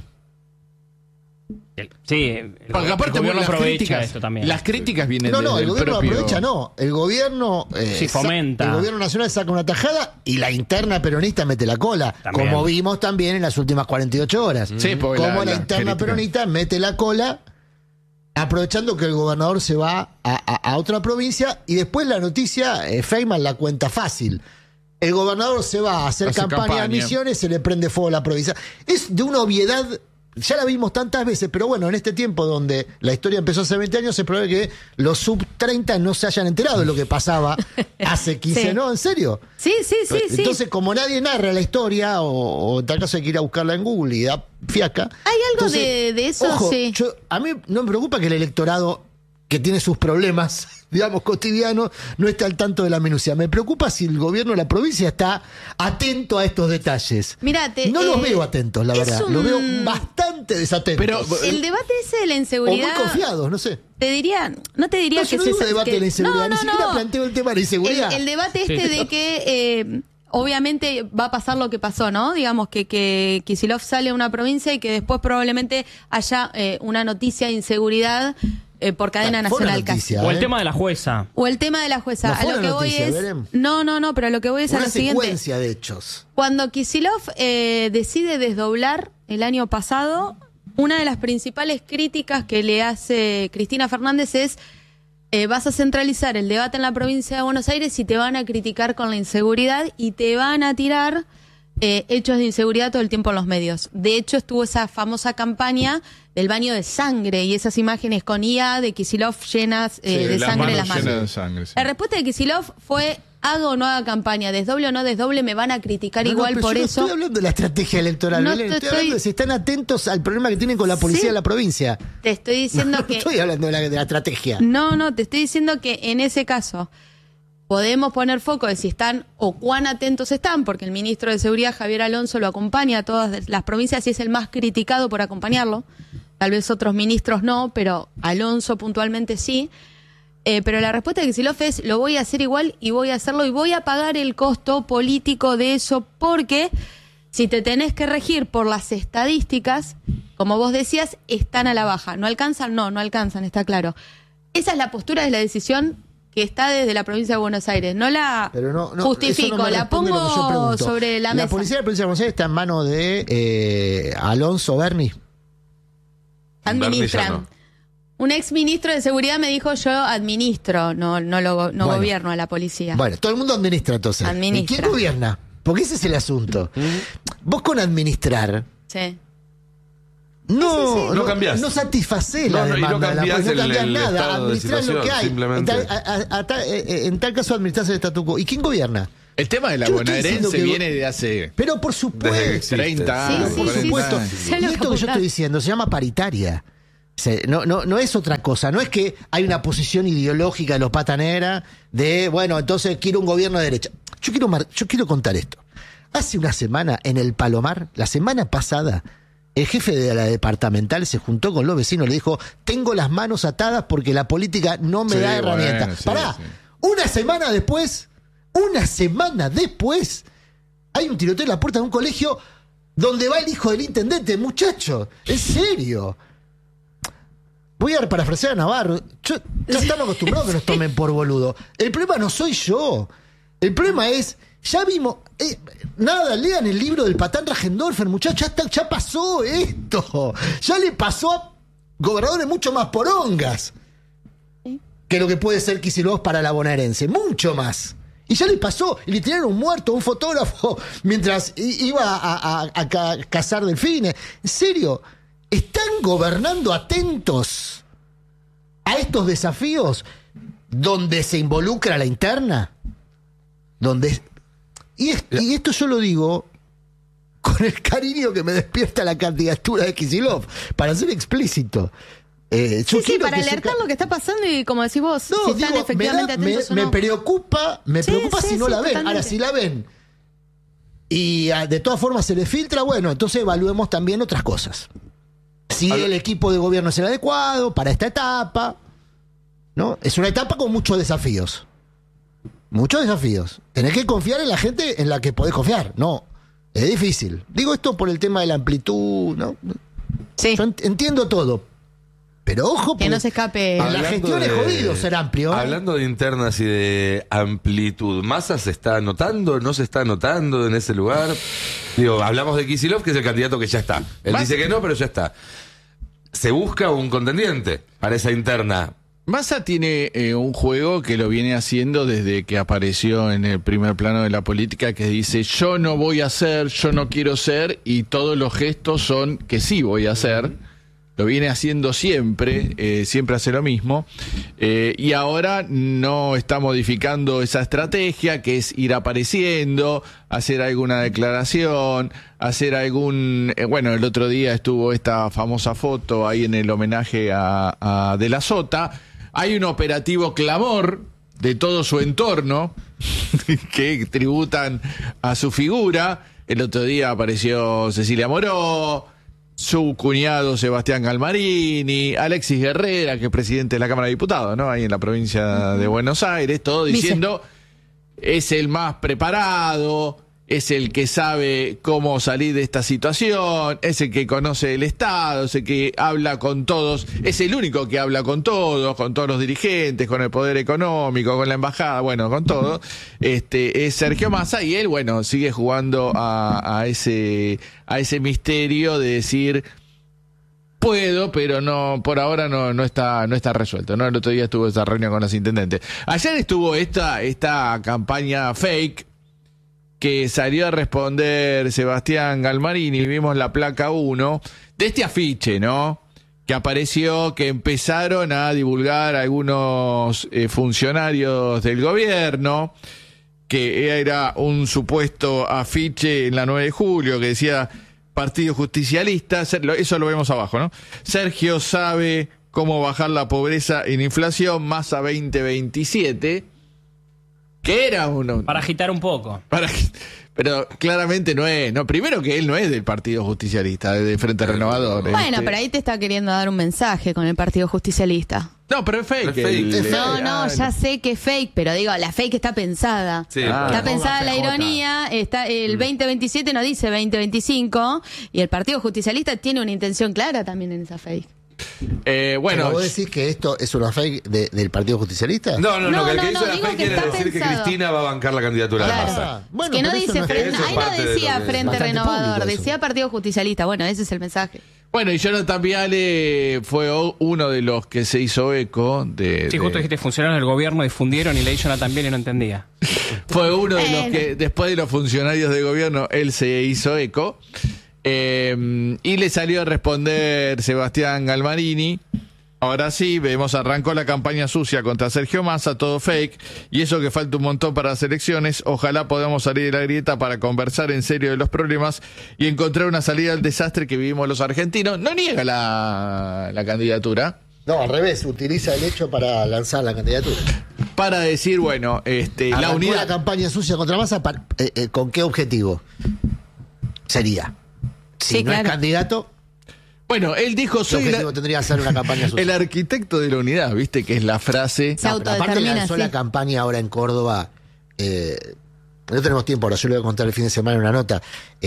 Sí, el Aparte, gobierno las aprovecha críticas, esto también. Las críticas vienen No, del el gobierno propio... aprovecha, no. El gobierno fomenta. El gobierno nacional saca una tajada y la interna peronista mete la cola. También. Como vimos también en las últimas 48 horas. Sí, porque como la la interna crítica. peronista mete la cola, aprovechando que el gobernador se va a otra provincia, y después la noticia, Feynman la cuenta fácil. El gobernador se va a hacer campaña a Misiones, se le prende fuego a la provincia. Es de una obviedad, ya la vimos tantas veces, pero bueno, en este tiempo donde la historia empezó hace 20 años, es probable que los sub-30 no se hayan enterado de lo que pasaba hace 15 Sí. ¿no? ¿En serio? Sí. Entonces, como nadie narra la historia, o en tal caso hay que ir a buscarla en Google y da fiaca. Hay algo Entonces, de eso, ojo, sí. a mí no me preocupa que el electorado, que tiene sus problemas, digamos, cotidianos, no esté al tanto de la minucia. Me preocupa si el gobierno de la provincia está atento a estos detalles. Mirate, no los veo atentos, la verdad. Los veo bastante desatentos. Pero el debate ese de la o inseguridad. muy confiados, no sé. No te diría No, que yo no digo debate de la inseguridad, ni siquiera no. planteo el tema de la inseguridad. El debate de que obviamente va a pasar lo que pasó, ¿no? Digamos que Kicillof sale a una provincia y que después probablemente haya una noticia de inseguridad por cadena Fue una nacional noticia, casi. O el tema de la jueza. O el tema de la jueza. No A fue lo una que voy noticia, es. Belén. No, pero a lo que voy es a Una lo siguiente. secuencia de hechos. Cuando Kicillof decide desdoblar el año pasado, una de las principales críticas que le hace Cristina Fernández es vas a centralizar el debate en la provincia de Buenos Aires y te van a criticar con la inseguridad y te van a tirar hechos de inseguridad todo el tiempo en los medios. De hecho, estuvo esa famosa campaña del baño de sangre y esas imágenes con IA de Kicillof llenas de sangre en las manos. llenas de sangre, sí. La respuesta de Kicillof fue: haga o no haga campaña, desdoble o no desdoble, me van a criticar igual pero por yo no eso. estoy hablando de la estrategia electoral, No Belén. te Estoy hablando de si están atentos al problema que tienen con la policía Sí. de la provincia. Te estoy diciendo No que. estoy hablando de la estrategia. No, te estoy diciendo que en ese caso podemos poner foco de si están o cuán atentos están, porque el ministro de Seguridad, Javier Alonso, lo acompaña a todas las provincias y es el más criticado por acompañarlo. Tal vez otros ministros no, pero Alonso puntualmente sí. Pero la respuesta de Kicillof es: lo voy a hacer igual y voy a hacerlo y voy a pagar el costo político de eso, porque si te tenés que regir por las estadísticas, como vos decías, están a la baja. ¿No alcanzan? No alcanzan, está claro. Esa es la postura de la decisión que está desde la provincia de Buenos Aires. No la Pero no, justifico, eso no me la responde lo que yo pongo pregunto. sobre la mesa. La policía de la provincia de Buenos Aires está en manos de Alonso Berni. Administran. Berni ya no. Un ex ministro de Seguridad me dijo: yo administro, no Bueno. gobierno a la policía. Bueno, todo el mundo administra entonces. Administra. ¿Y quién gobierna? Porque ese es el asunto. Vos con administrar... Sí. No cambiás. No satisfacés la demanda. No cambiás, no cambiás nada. estado de Administrar lo que hay. simplemente. En tal caso, administrás el statu quo. ¿Y quién gobierna? El tema de la Yo no estoy diciendo bonaerense que- viene de hace Pero por supuesto. 30 Sí, años. sí, Por 40 supuesto. años. Sí. Y esto que yo estoy diciendo se llama paritaria. No es otra cosa. No es que hay una posición ideológica de los pata negra de, bueno, entonces quiero un gobierno de derecha. Yo quiero contar esto. Hace una semana en el Palomar, la semana pasada, el jefe de la departamental se juntó con los vecinos y le dijo: tengo las manos atadas porque la política no me Sí, da herramientas. bueno, sí, Pará, sí. una semana después, hay un tiroteo en la puerta de un colegio donde va el hijo del intendente, muchacho. En serio. Voy a parafrasear a Navarro. Ya estamos acostumbrados a que nos tomen por boludo. El problema no soy yo. El problema es, ya vimos, lean el libro del Patán Rajendorfer, muchachos, ya pasó esto. Ya le pasó a gobernadores mucho más porongas que lo que puede ser Kicillof para la bonaerense. Mucho más. Y ya le pasó, y le tiraron un muerto a un fotógrafo mientras iba a cazar delfines. En serio, ¿están gobernando atentos a estos desafíos donde se involucra la interna? Y esto yo lo digo con el cariño que me despierta la candidatura de Kicillof, para ser explícito. Sí, para alertar lo que está pasando y como decís vos, si están efectivamente atentos o no. Me preocupa si no la ven. Totalmente. Ahora, si la ven y de todas formas se les filtra, bueno, entonces evaluemos también otras cosas. Si el equipo de gobierno es el adecuado para esta etapa, ¿no? Es una etapa con muchos desafíos. Muchos desafíos. Tenés que confiar en la gente en la que podés confiar. No, es difícil. Digo esto por el tema de la amplitud, ¿no? Sí. Yo entiendo todo. Pero ojo, Que no se escape. la Hablando gestión es de- jodido ser amplio. Hablando de internas y de amplitud, ¿Massa se está anotando? ¿No se está anotando en ese lugar? Digo, hablamos de Kicillof, que es el candidato que ya está. Él Massa- dice que no, pero ya está. Se busca un contendiente para esa interna. Massa tiene un juego que lo viene haciendo desde que apareció en el primer plano de la política, que dice: yo no voy a ser, yo no quiero ser, y todos los gestos son que sí voy a hacer. Lo viene haciendo siempre, siempre hace lo mismo, y ahora no está modificando esa estrategia, que es ir apareciendo, hacer alguna declaración, hacer algún... bueno, el otro día estuvo esta famosa foto ahí en el homenaje a De la Sota. Hay un operativo clamor de todo su entorno que tributan a su figura. El otro día apareció Cecilia Moró, su cuñado Sebastián Galmarini, Alexis Guerrera, que es presidente de la Cámara de Diputados, ¿no? Ahí en la provincia de Buenos Aires, todo diciendo: es el más preparado, es el que sabe cómo salir de esta situación, es el que conoce el Estado, es el que habla con todos, es el único que habla con todos los dirigentes, con el poder económico, con la embajada, bueno, con todo. Es Sergio Massa, y él, bueno, sigue jugando a ese misterio de decir: puedo, pero no, por ahora no está resuelto, ¿no? El otro día estuvo esa reunión con los intendentes. Ayer estuvo esta campaña fake que salió a responder Sebastián Galmarini. Vimos la placa 1 de este afiche, ¿no? Que apareció, que empezaron a divulgar algunos funcionarios del gobierno, que era un supuesto afiche en la 9 de julio que decía: Partido Justicialista, eso lo vemos abajo, ¿no? Sergio sabe cómo bajar la pobreza y la inflación, Massa 2027, que era uno... Para agitar un poco. Pero claramente no es, no, primero que él no es del Partido Justicialista, es del Frente Renovador. Bueno, pero ahí te está queriendo dar un mensaje con el Partido Justicialista. No, pero es fake. Es fake. No, ya sé que es fake, pero digo, la fake está pensada. Sí, Está pensada la ironía, está el 2027 no dice 2025, y el Partido Justicialista tiene una intención clara también en esa fake. Bueno, ¿Pero vos decís que esto es una fake del Partido Justicialista? No, que el que no, hizo la digo fake que quiere está decir que pensado. Cristina va a bancar la candidatura Claro. de Massa. Bueno, que no pero eso dice no es- frente, eso es ahí no parte de lo decía que- Frente bastante Renovador, público eso. decía Partido Justicialista. Bueno, ese es el mensaje. Bueno, y Jonathan Viale fue uno de los que se hizo eco de... Sí, justo dijiste, funcionarios del gobierno difundieron y leí Jonathan Viale y no entendía. Fue uno de los que, después de los funcionarios de gobierno, él se hizo eco. Y le salió a responder Sebastián Galmarini. Ahora sí, vemos, arrancó la campaña sucia contra Sergio Massa, todo fake, y eso que falta un montón para las elecciones. Ojalá podamos salir de la grieta para conversar en serio de los problemas y encontrar una salida al desastre que vivimos los argentinos. No niega la candidatura. No, al revés, utiliza el hecho para lanzar la candidatura. Para decir, bueno, la unidad. La campaña sucia contra Massa, ¿con qué objetivo sería? Si Sí, no claro. es candidato, Bueno, él dijo, ¿qué soy objetivo tendría que ser una campaña sucia? el arquitecto de la unidad, ¿viste? Que es la frase. Se No, pero aparte autodetermina, lanzó sí. la campaña ahora en Córdoba. No tenemos tiempo, ahora yo le voy a contar el fin de semana en una nota.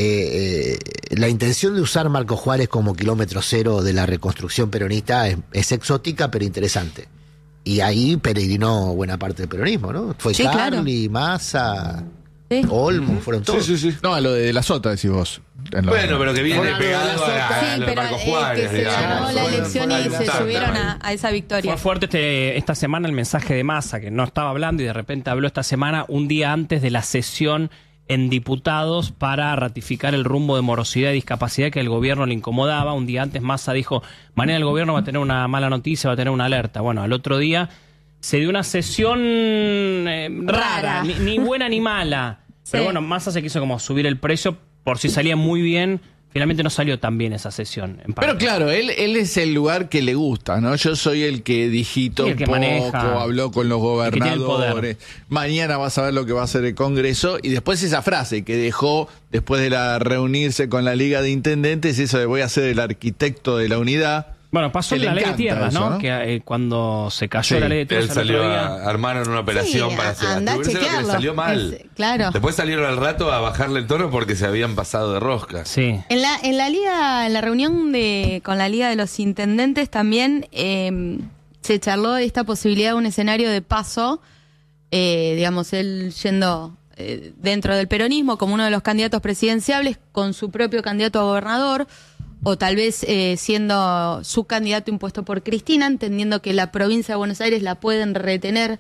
La intención de usar Marco Juárez como kilómetro cero de la reconstrucción peronista es exótica, pero interesante. Y ahí peregrinó buena parte del peronismo, ¿no? Fue Sí, Carli, Massa, Sí. Olmo, fueron todos. Sí. No, a lo de la Sota decís vos. Bueno, pero que viene Bueno, pegado sí, a lo de pero Marco que Juárez, se digamos. ganó la elección y se subieron a esa victoria. Fue fuerte esta semana el mensaje de Massa, que no estaba hablando y de repente habló esta semana, un día antes de la sesión en diputados para ratificar el rumbo de morosidad y discapacidad que el gobierno le incomodaba. Un día antes Massa dijo, mañana el gobierno va a tener una mala noticia, va a tener una alerta. Bueno, al otro día se dio una sesión rara, Rara. ni buena ni mala. Pero Sí. bueno, Massa se quiso como subir el precio por si salía muy bien. Finalmente no salió tan bien esa sesión. En parte. Pero claro, él es el lugar que le gusta, ¿no? Yo soy el que digito Sí, el que poco, maneja, habló con los el que tiene el poder. gobernadores. Mañana vas a ver lo que va a hacer el Congreso. Y después esa frase que dejó después de reunirse con la Liga de Intendentes, eso de voy a ser el arquitecto de la unidad. Bueno, pasó Que le la ley de encanta tierras, eso, ¿no? ¿no? Que cuando se cayó Sí, la ley de Él tierras el otro salió día... armaron una operación Sí, para hacer andá a lo que le chequearlo. salió mal. Claro. Después salieron al rato a bajarle el tono porque se habían pasado de rosca. Sí. En la liga, en la reunión con la Liga de los Intendentes también se charló de esta posibilidad de un escenario de paso, digamos, él yendo dentro del peronismo como uno de los candidatos presidenciables con su propio candidato a gobernador, o tal vez siendo su candidato impuesto por Cristina, entendiendo que la provincia de Buenos Aires la pueden retener,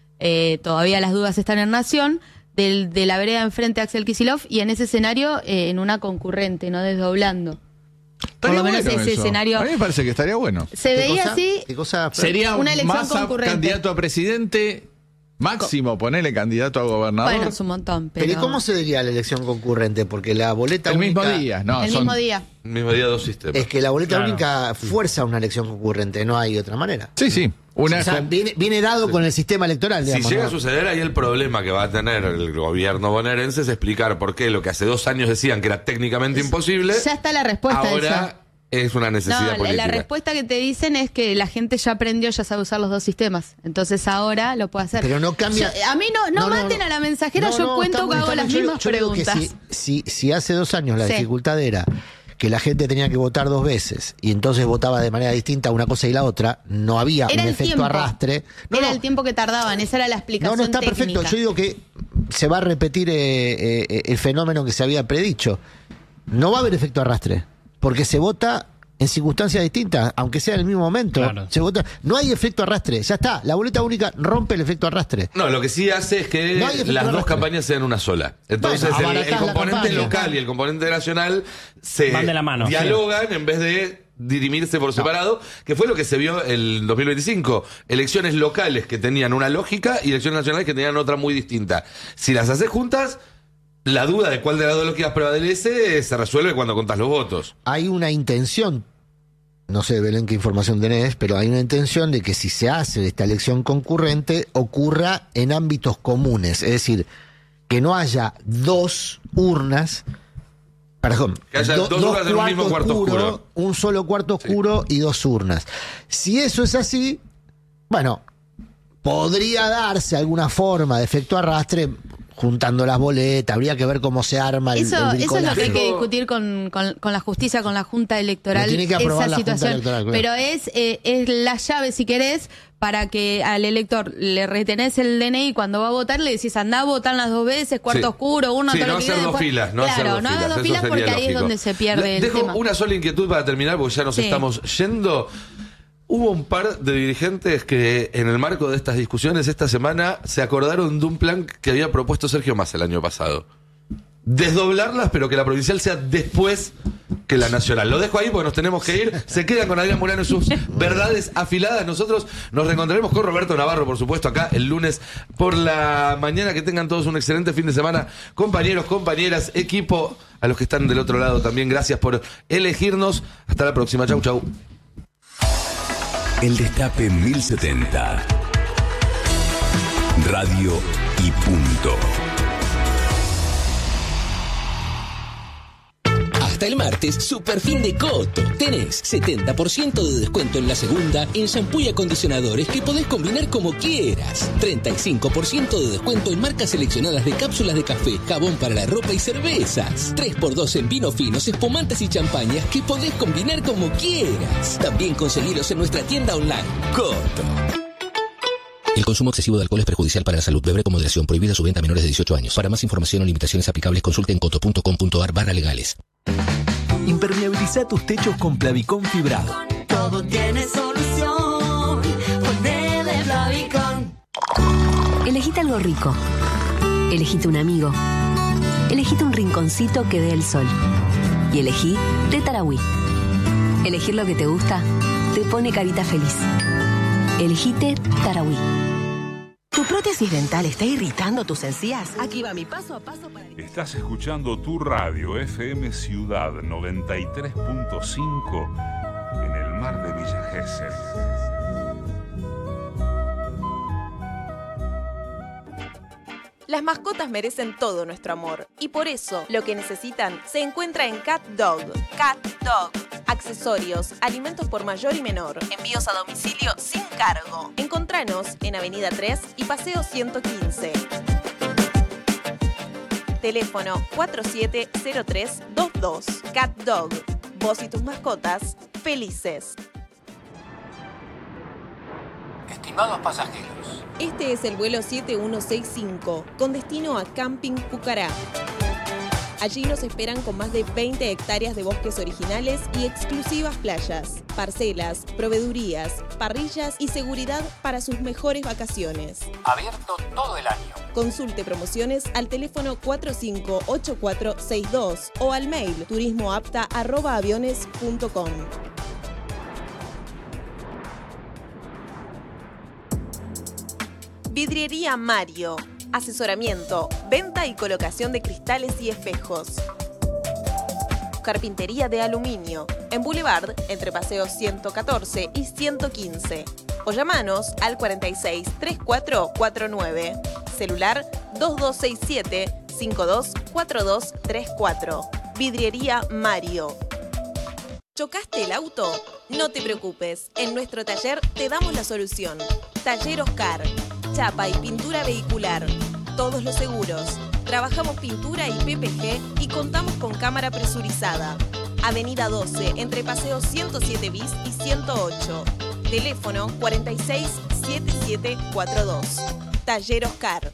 todavía las dudas están en Nación, de la vereda enfrente a Axel Kicillof, y en ese escenario en una concurrente, no desdoblando. Por Estaría lo menos bueno ese eso. escenario A mí me parece que estaría bueno. se veía cosa? así. ¿Qué cosa? Sería Una elección Massa concurrente. candidato a presidente, Máximo ponele candidato a gobernador. Bueno, es un montón, pero... Pero ¿y cómo se diría la elección concurrente? Porque la boleta el única... mismo día, no, el son- mismo día. Mismo día, dos sistemas. Es que la boleta Claro. única fuerza una elección concurrente, no hay otra manera. Sí. Una O sea, viene dado con el sistema electoral, Si digamos. llega ¿no? a suceder, ahí el problema que va a tener el gobierno bonaerense es explicar por qué lo que hace 2 años decían que era técnicamente imposible, Ya está la respuesta esa. ahora es una necesidad No, la política. respuesta que te dicen es que la gente ya aprendió, ya sabe usar los dos sistemas. Entonces ahora lo puede hacer. Pero no cambia. A mí no maten a la mensajera, No, yo no, cuento estamos- que hago las estamos- mismas yo digo que preguntas. si hace 2 años la Sí. dificultad era que la gente tenía que votar 2 veces y entonces votaba de manera distinta una cosa y la otra, no había Era un el efecto tiempo. arrastre. Era el tiempo que tardaban, esa era la explicación No, está técnica. perfecto. Yo digo que se va a repetir el fenómeno que se había predicho. No va a haber efecto arrastre, porque se vota en circunstancias distintas, aunque sea en el mismo momento. Claro. Se vota, no hay efecto arrastre, ya está. La boleta única rompe el efecto arrastre. No, lo que sí hace es que No hay efecto las dos arrastre. campañas sean una sola. Entonces Bueno, el abaratás la componente campaña. local y el componente nacional se Van de la mano, dialogan en vez de dirimirse por separado, que fue lo que se vio el 2025. Elecciones locales que tenían una lógica y elecciones nacionales que tenían otra muy distinta. Si las haces juntas, la duda de cuál de las dos lógicas prevalece se resuelve cuando contás los votos. Hay una intención, no sé, Belén, qué información tenés, pero hay una intención de que si se hace esta elección concurrente, ocurra en ámbitos comunes. Es decir, que no haya 2 urnas. Perdón, Que haya dos urnas en un mismo cuarto oscuro. un solo cuarto oscuro y 2 urnas. Si eso es así, bueno, podría darse alguna forma de efecto arrastre juntando las boletas, habría que ver cómo se arma el Eso es lo bricolaje. que hay que discutir con la justicia, con la Junta Electoral, Lo tiene que aprobar esa la Junta situación. Electoral, claro. Pero es la llave, si querés, para que al elector le retenés el DNI cuando va a votar, le decís andá a votar las 2 veces, cuarto oscuro, uno, todo no lo que hacer dos filas, no hacer dos no hagas 2 filas porque ahí es donde se pierde el Dejo tema. una sola inquietud para terminar, porque ya nos estamos yendo. Hubo un par de dirigentes que en el marco de estas discusiones esta semana se acordaron de un plan que había propuesto Sergio Massa el año pasado. Desdoblarlas, pero que la provincial sea después que la nacional. Lo dejo ahí porque nos tenemos que ir. Se quedan con Adrián Mulano y sus verdades afiladas. Nosotros nos reencontraremos con Roberto Navarro, por supuesto, acá el lunes por la mañana. Que tengan todos un excelente fin de semana. Compañeros, compañeras, equipo, a los que están del otro lado también, gracias por elegirnos. Hasta la próxima. Chau, chau. El Destape 1070. Radio y punto. Hasta el martes, super fin de Coto. Tenés 70% de descuento en la segunda en shampoo y acondicionadores que podés combinar como quieras. 35% de descuento en marcas seleccionadas de cápsulas de café, jabón para la ropa y cervezas. 3x2 en vinos finos, espumantes y champañas que podés combinar como quieras. También conseguilos en nuestra tienda online. Coto. El consumo excesivo de alcohol es perjudicial para la salud. Beber con moderación. Prohibida su venta a menores de 18 años. Para más información o limitaciones aplicables, consulte en coto.com.ar/legales. Impermeabiliza tus techos con Plavicón fibrado. Todo tiene solución. Ponele Plavicón. Elegite algo rico. Elegite un amigo. Elegite un rinconcito que dé el sol. Y elegí de Tarahui. Elegir lo que te gusta te pone carita feliz. Elegite Tarahui. ¿Tu prótesis dental está irritando tus encías? Aquí va mi paso a paso para... Estás escuchando tu radio FM Ciudad 93.5 en el mar de Villa Gesell. Las mascotas merecen todo nuestro amor y por eso lo que necesitan se encuentra en Cat Dog. Cat Dog. Accesorios, alimentos por mayor y menor, envíos a domicilio sin cargo. Encontranos en Avenida 3 y Paseo 115. Teléfono 470322. Cat Dog. Vos y tus mascotas felices. Estimados pasajeros, este es el vuelo 7165 con destino a Camping Pucará. Allí nos esperan con más de 20 hectáreas de bosques originales y exclusivas playas, parcelas, proveedurías, parrillas y seguridad para sus mejores vacaciones. Abierto todo el año. Consulte promociones al teléfono 458462 o al mail turismoapta@aviones.com. Vidriería Mario. Asesoramiento, venta y colocación de cristales y espejos. Carpintería de aluminio. En Boulevard, entre Paseos 114 y 115. O llamanos al 46 3449. Celular 2267 524234. Vidriería Mario. ¿Chocaste el auto? No te preocupes. En nuestro taller te damos la solución. Taller Oscar. Chapa y pintura vehicular. Todos los seguros. Trabajamos pintura y PPG y contamos con cámara presurizada. Avenida 12, entre Paseo 107 bis y 108. Teléfono 467742. Taller Oscar.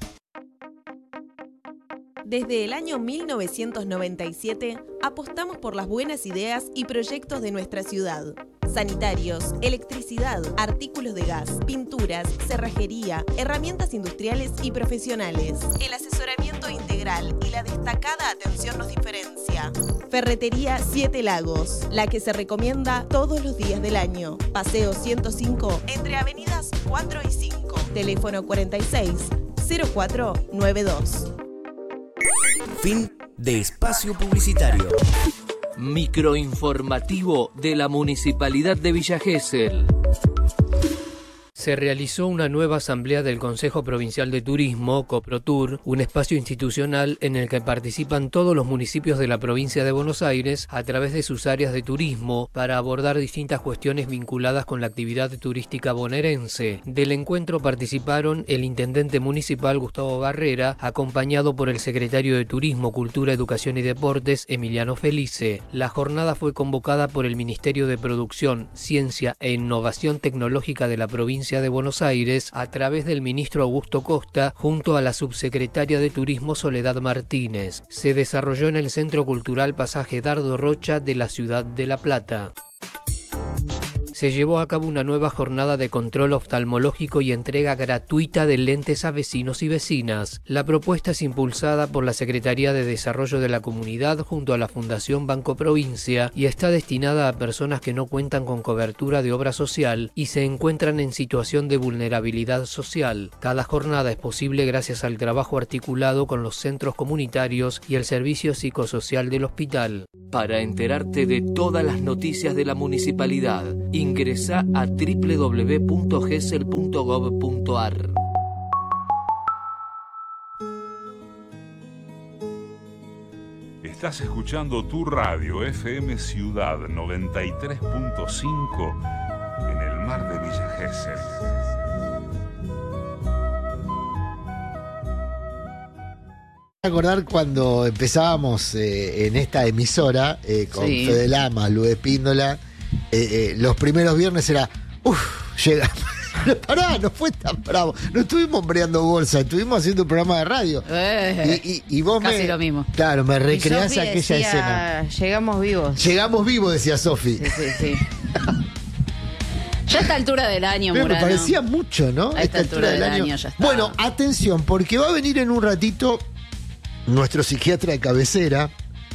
Desde el año 1997 apostamos por las buenas ideas y proyectos de nuestra ciudad. Sanitarios, electricidad, artículos de gas, pinturas, cerrajería, herramientas industriales y profesionales. El asesoramiento integral y la destacada atención nos diferencia. Ferretería Siete Lagos, la que se recomienda todos los días del año. Paseo 105, entre avenidas 4 y 5. Teléfono 46 0492. Fin de espacio publicitario. Microinformativo de la Municipalidad de Villa Gesell. Se realizó una nueva asamblea del Consejo Provincial de Turismo, Coprotur, un espacio institucional en el que participan todos los municipios de la provincia de Buenos Aires a través de sus áreas de turismo para abordar distintas cuestiones vinculadas con la actividad turística bonaerense. Del encuentro participaron el intendente municipal Gustavo Barrera, acompañado por el secretario de Turismo, Cultura, Educación y Deportes, Emiliano Felice. La jornada fue convocada por el Ministerio de Producción, Ciencia e Innovación Tecnológica de la provincia provincia de Buenos Aires a través del ministro Augusto Costa junto a la subsecretaria de Turismo Soledad Martínez. Se desarrolló en el Centro Cultural Pasaje Dardo Rocha de la ciudad de La Plata. Se llevó a cabo una nueva jornada de control oftalmológico y entrega gratuita de lentes a vecinos y vecinas. La propuesta es impulsada por la Secretaría de Desarrollo de la Comunidad junto a la Fundación Banco Provincia y está destinada a personas que no cuentan con cobertura de obra social y se encuentran en situación de vulnerabilidad social. Cada jornada es posible gracias al trabajo articulado con los centros comunitarios y el servicio psicosocial del hospital. Para enterarte de todas las noticias de la municipalidad, ingresa a www.gesell.gov.ar. Estás escuchando tu radio FM Ciudad 93.5 en el mar de Villa Gesell. Acordar cuando empezábamos en esta emisora con Fede Lama, Luis Espíndola, los primeros viernes era llega. Pará, no fue tan bravo. No estuvimos hombreando bolsa, estuvimos haciendo un programa de radio. Y vos casi lo mismo. Claro, me recreás Sofi aquella decía, escena. Llegamos vivos. Llegamos vivos, decía Sofi. Sí. Ya a esta altura del año, Me Murano. parecía mucho, ¿no? A esta altura del año ya está. Bueno, atención, porque va a venir en un ratito nuestro psiquiatra de cabecera,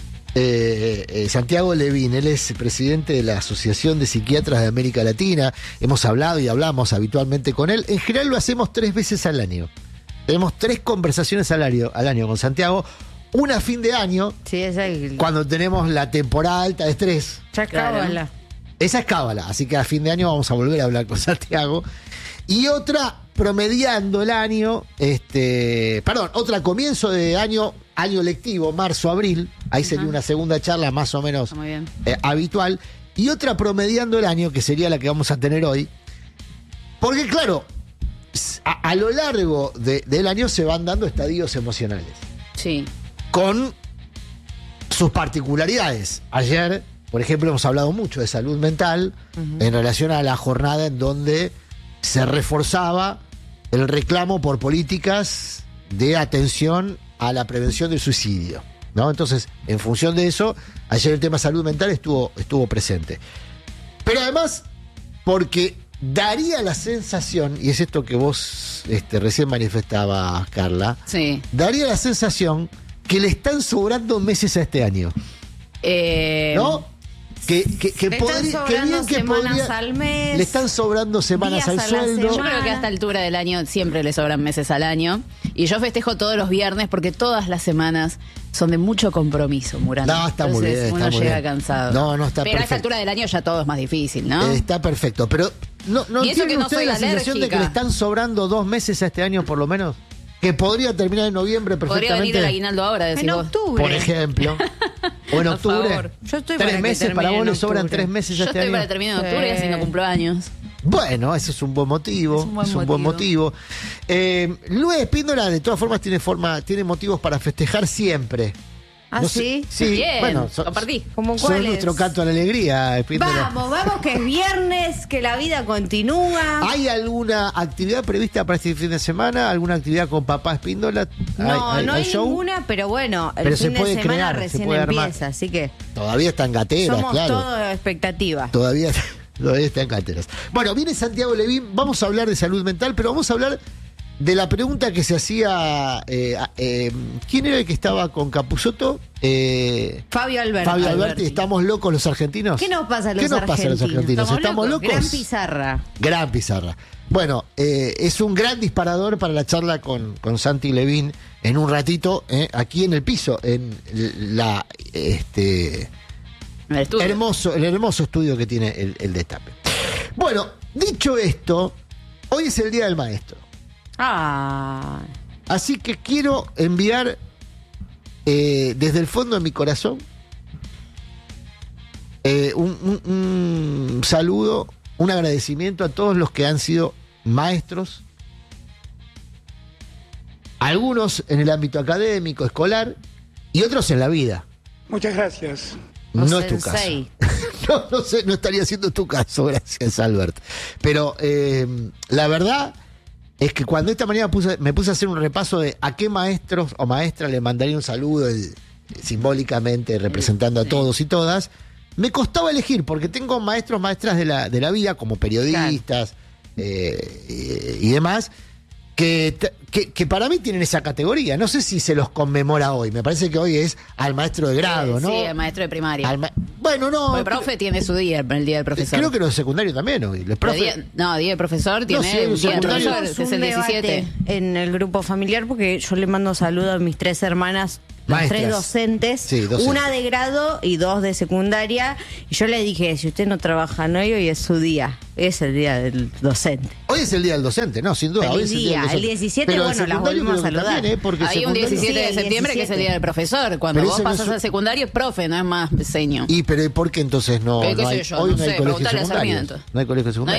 Santiago Levín. Él es presidente de la Asociación de Psiquiatras de América Latina. Hemos hablado y hablamos habitualmente con él. En general lo hacemos 3 veces al año. Tenemos 3 conversaciones al año con Santiago. Una a fin de año, cuando tenemos la temporada alta de estrés. Ya cábala. Esa es cábala, así que a fin de año vamos a volver a hablar con Santiago. Y otra promediando el año, otra comienzo de año lectivo, marzo-abril, ahí sería una segunda charla más o menos habitual, y otra promediando el año, que sería la que vamos a tener hoy, porque claro, a lo largo del año se van dando estadios emocionales. Sí. Con sus particularidades. Ayer, por ejemplo, hemos hablado mucho de salud mental en relación a la jornada en donde se reforzaba el reclamo por políticas de atención a la prevención del suicidio, ¿no? Entonces, en función de eso, ayer el tema salud mental estuvo presente. Pero además, porque daría la sensación, y es esto que vos recién manifestabas, Carla, daría la sensación que le están sobrando meses a este año. ¿No? Que semanas al mes. Le están sobrando semanas al sueldo. Yo creo que a esta altura del año siempre le sobran meses al año. Y yo festejo todos los viernes porque todas las semanas son de mucho compromiso, Murano. No, está muy bien. Uno llega cansado. No, está pero perfecto. a esta altura del año ya todo es más difícil, ¿no? Está perfecto. Pero ¿no tiene usted la sensación de que le están sobrando 2 meses a este año por lo menos? Que podría terminar en noviembre perfectamente. Podría venir el aguinaldo ahora, decís vos. Octubre. Por ejemplo. O en octubre. Favor. Yo estoy 3 meses para vos le sobran 3 meses Yo este estoy año. para terminar en octubre y así no cumplo años. Bueno, eso es un buen motivo. Es un buen motivo. Luis Espíndola, de todas formas, tiene motivos para festejar siempre. ¿Ah, sí? Sí, bien. Bueno, compartí. ¿Cómo cuál es? Nuestro canto a la alegría, Espíndola. Vamos, que es viernes, que la vida continúa. ¿Hay alguna actividad prevista para este fin de semana? ¿Alguna actividad con papá Espíndola? No hay ninguna, pero bueno, el fin de semana recién empieza, así que... Todavía está en gateras, somos claro. todo expectativa. Todavía está en gateras. Bueno, viene Santiago Levín, vamos a hablar de salud mental, pero vamos a hablar de la pregunta que se hacía, ¿quién era el que estaba con Capusotto? Fabio Alberti. Fabio Alberti. ¿Estamos locos los argentinos? ¿Qué nos pasa a los argentinos? ¿Estamos locos? Gran pizarra. Bueno, es un gran disparador para la charla con Santi Levín en un ratito, aquí en el piso, en la el hermoso estudio que tiene el Destape. Bueno, dicho esto, hoy es el Día del Maestro. Así que quiero enviar desde el fondo de mi corazón un saludo, un agradecimiento a todos los que han sido maestros, algunos en el ámbito académico, escolar, y otros en la vida. Muchas gracias. No es tu caso. No sé, no estaría siendo tu caso, gracias, Albert. Pero la verdad es que cuando esta mañana me puse a hacer un repaso de a qué maestros o maestras le mandaría un saludo simbólicamente representando a todos y todas, me costaba elegir porque tengo maestras de la vida como periodistas y demás que para mí tienen esa categoría. No sé si se los conmemora hoy. Me parece que hoy es al maestro de grado, ¿no? Sí, al maestro de primaria. Bueno, no. El profe tiene su día, el día del profesor. Creo que los de secundario también hoy. Los día del profesor tiene el día del profesor, que es el 17. En el grupo familiar, porque yo le mando saludos a mis 3 hermanas. Las 3 docentes, sí, una de grado y 2 de secundaria. Y yo le dije, si usted no trabaja hoy es su día. Es el día del docente. Hoy es el día del docente, no, sin duda. Feliz hoy es el día. El 17, pero bueno, las volvimos a saludar. También, porque hay un 17 de septiembre que es el día del profesor. Cuando vos pasas al secundario es profe, no es más seño. Pero ¿por qué entonces no? ¿Qué no sé hay, yo? hoy No no hay sé, colegio preguntale a secundario. Sarmiento. No hay colegio secundario.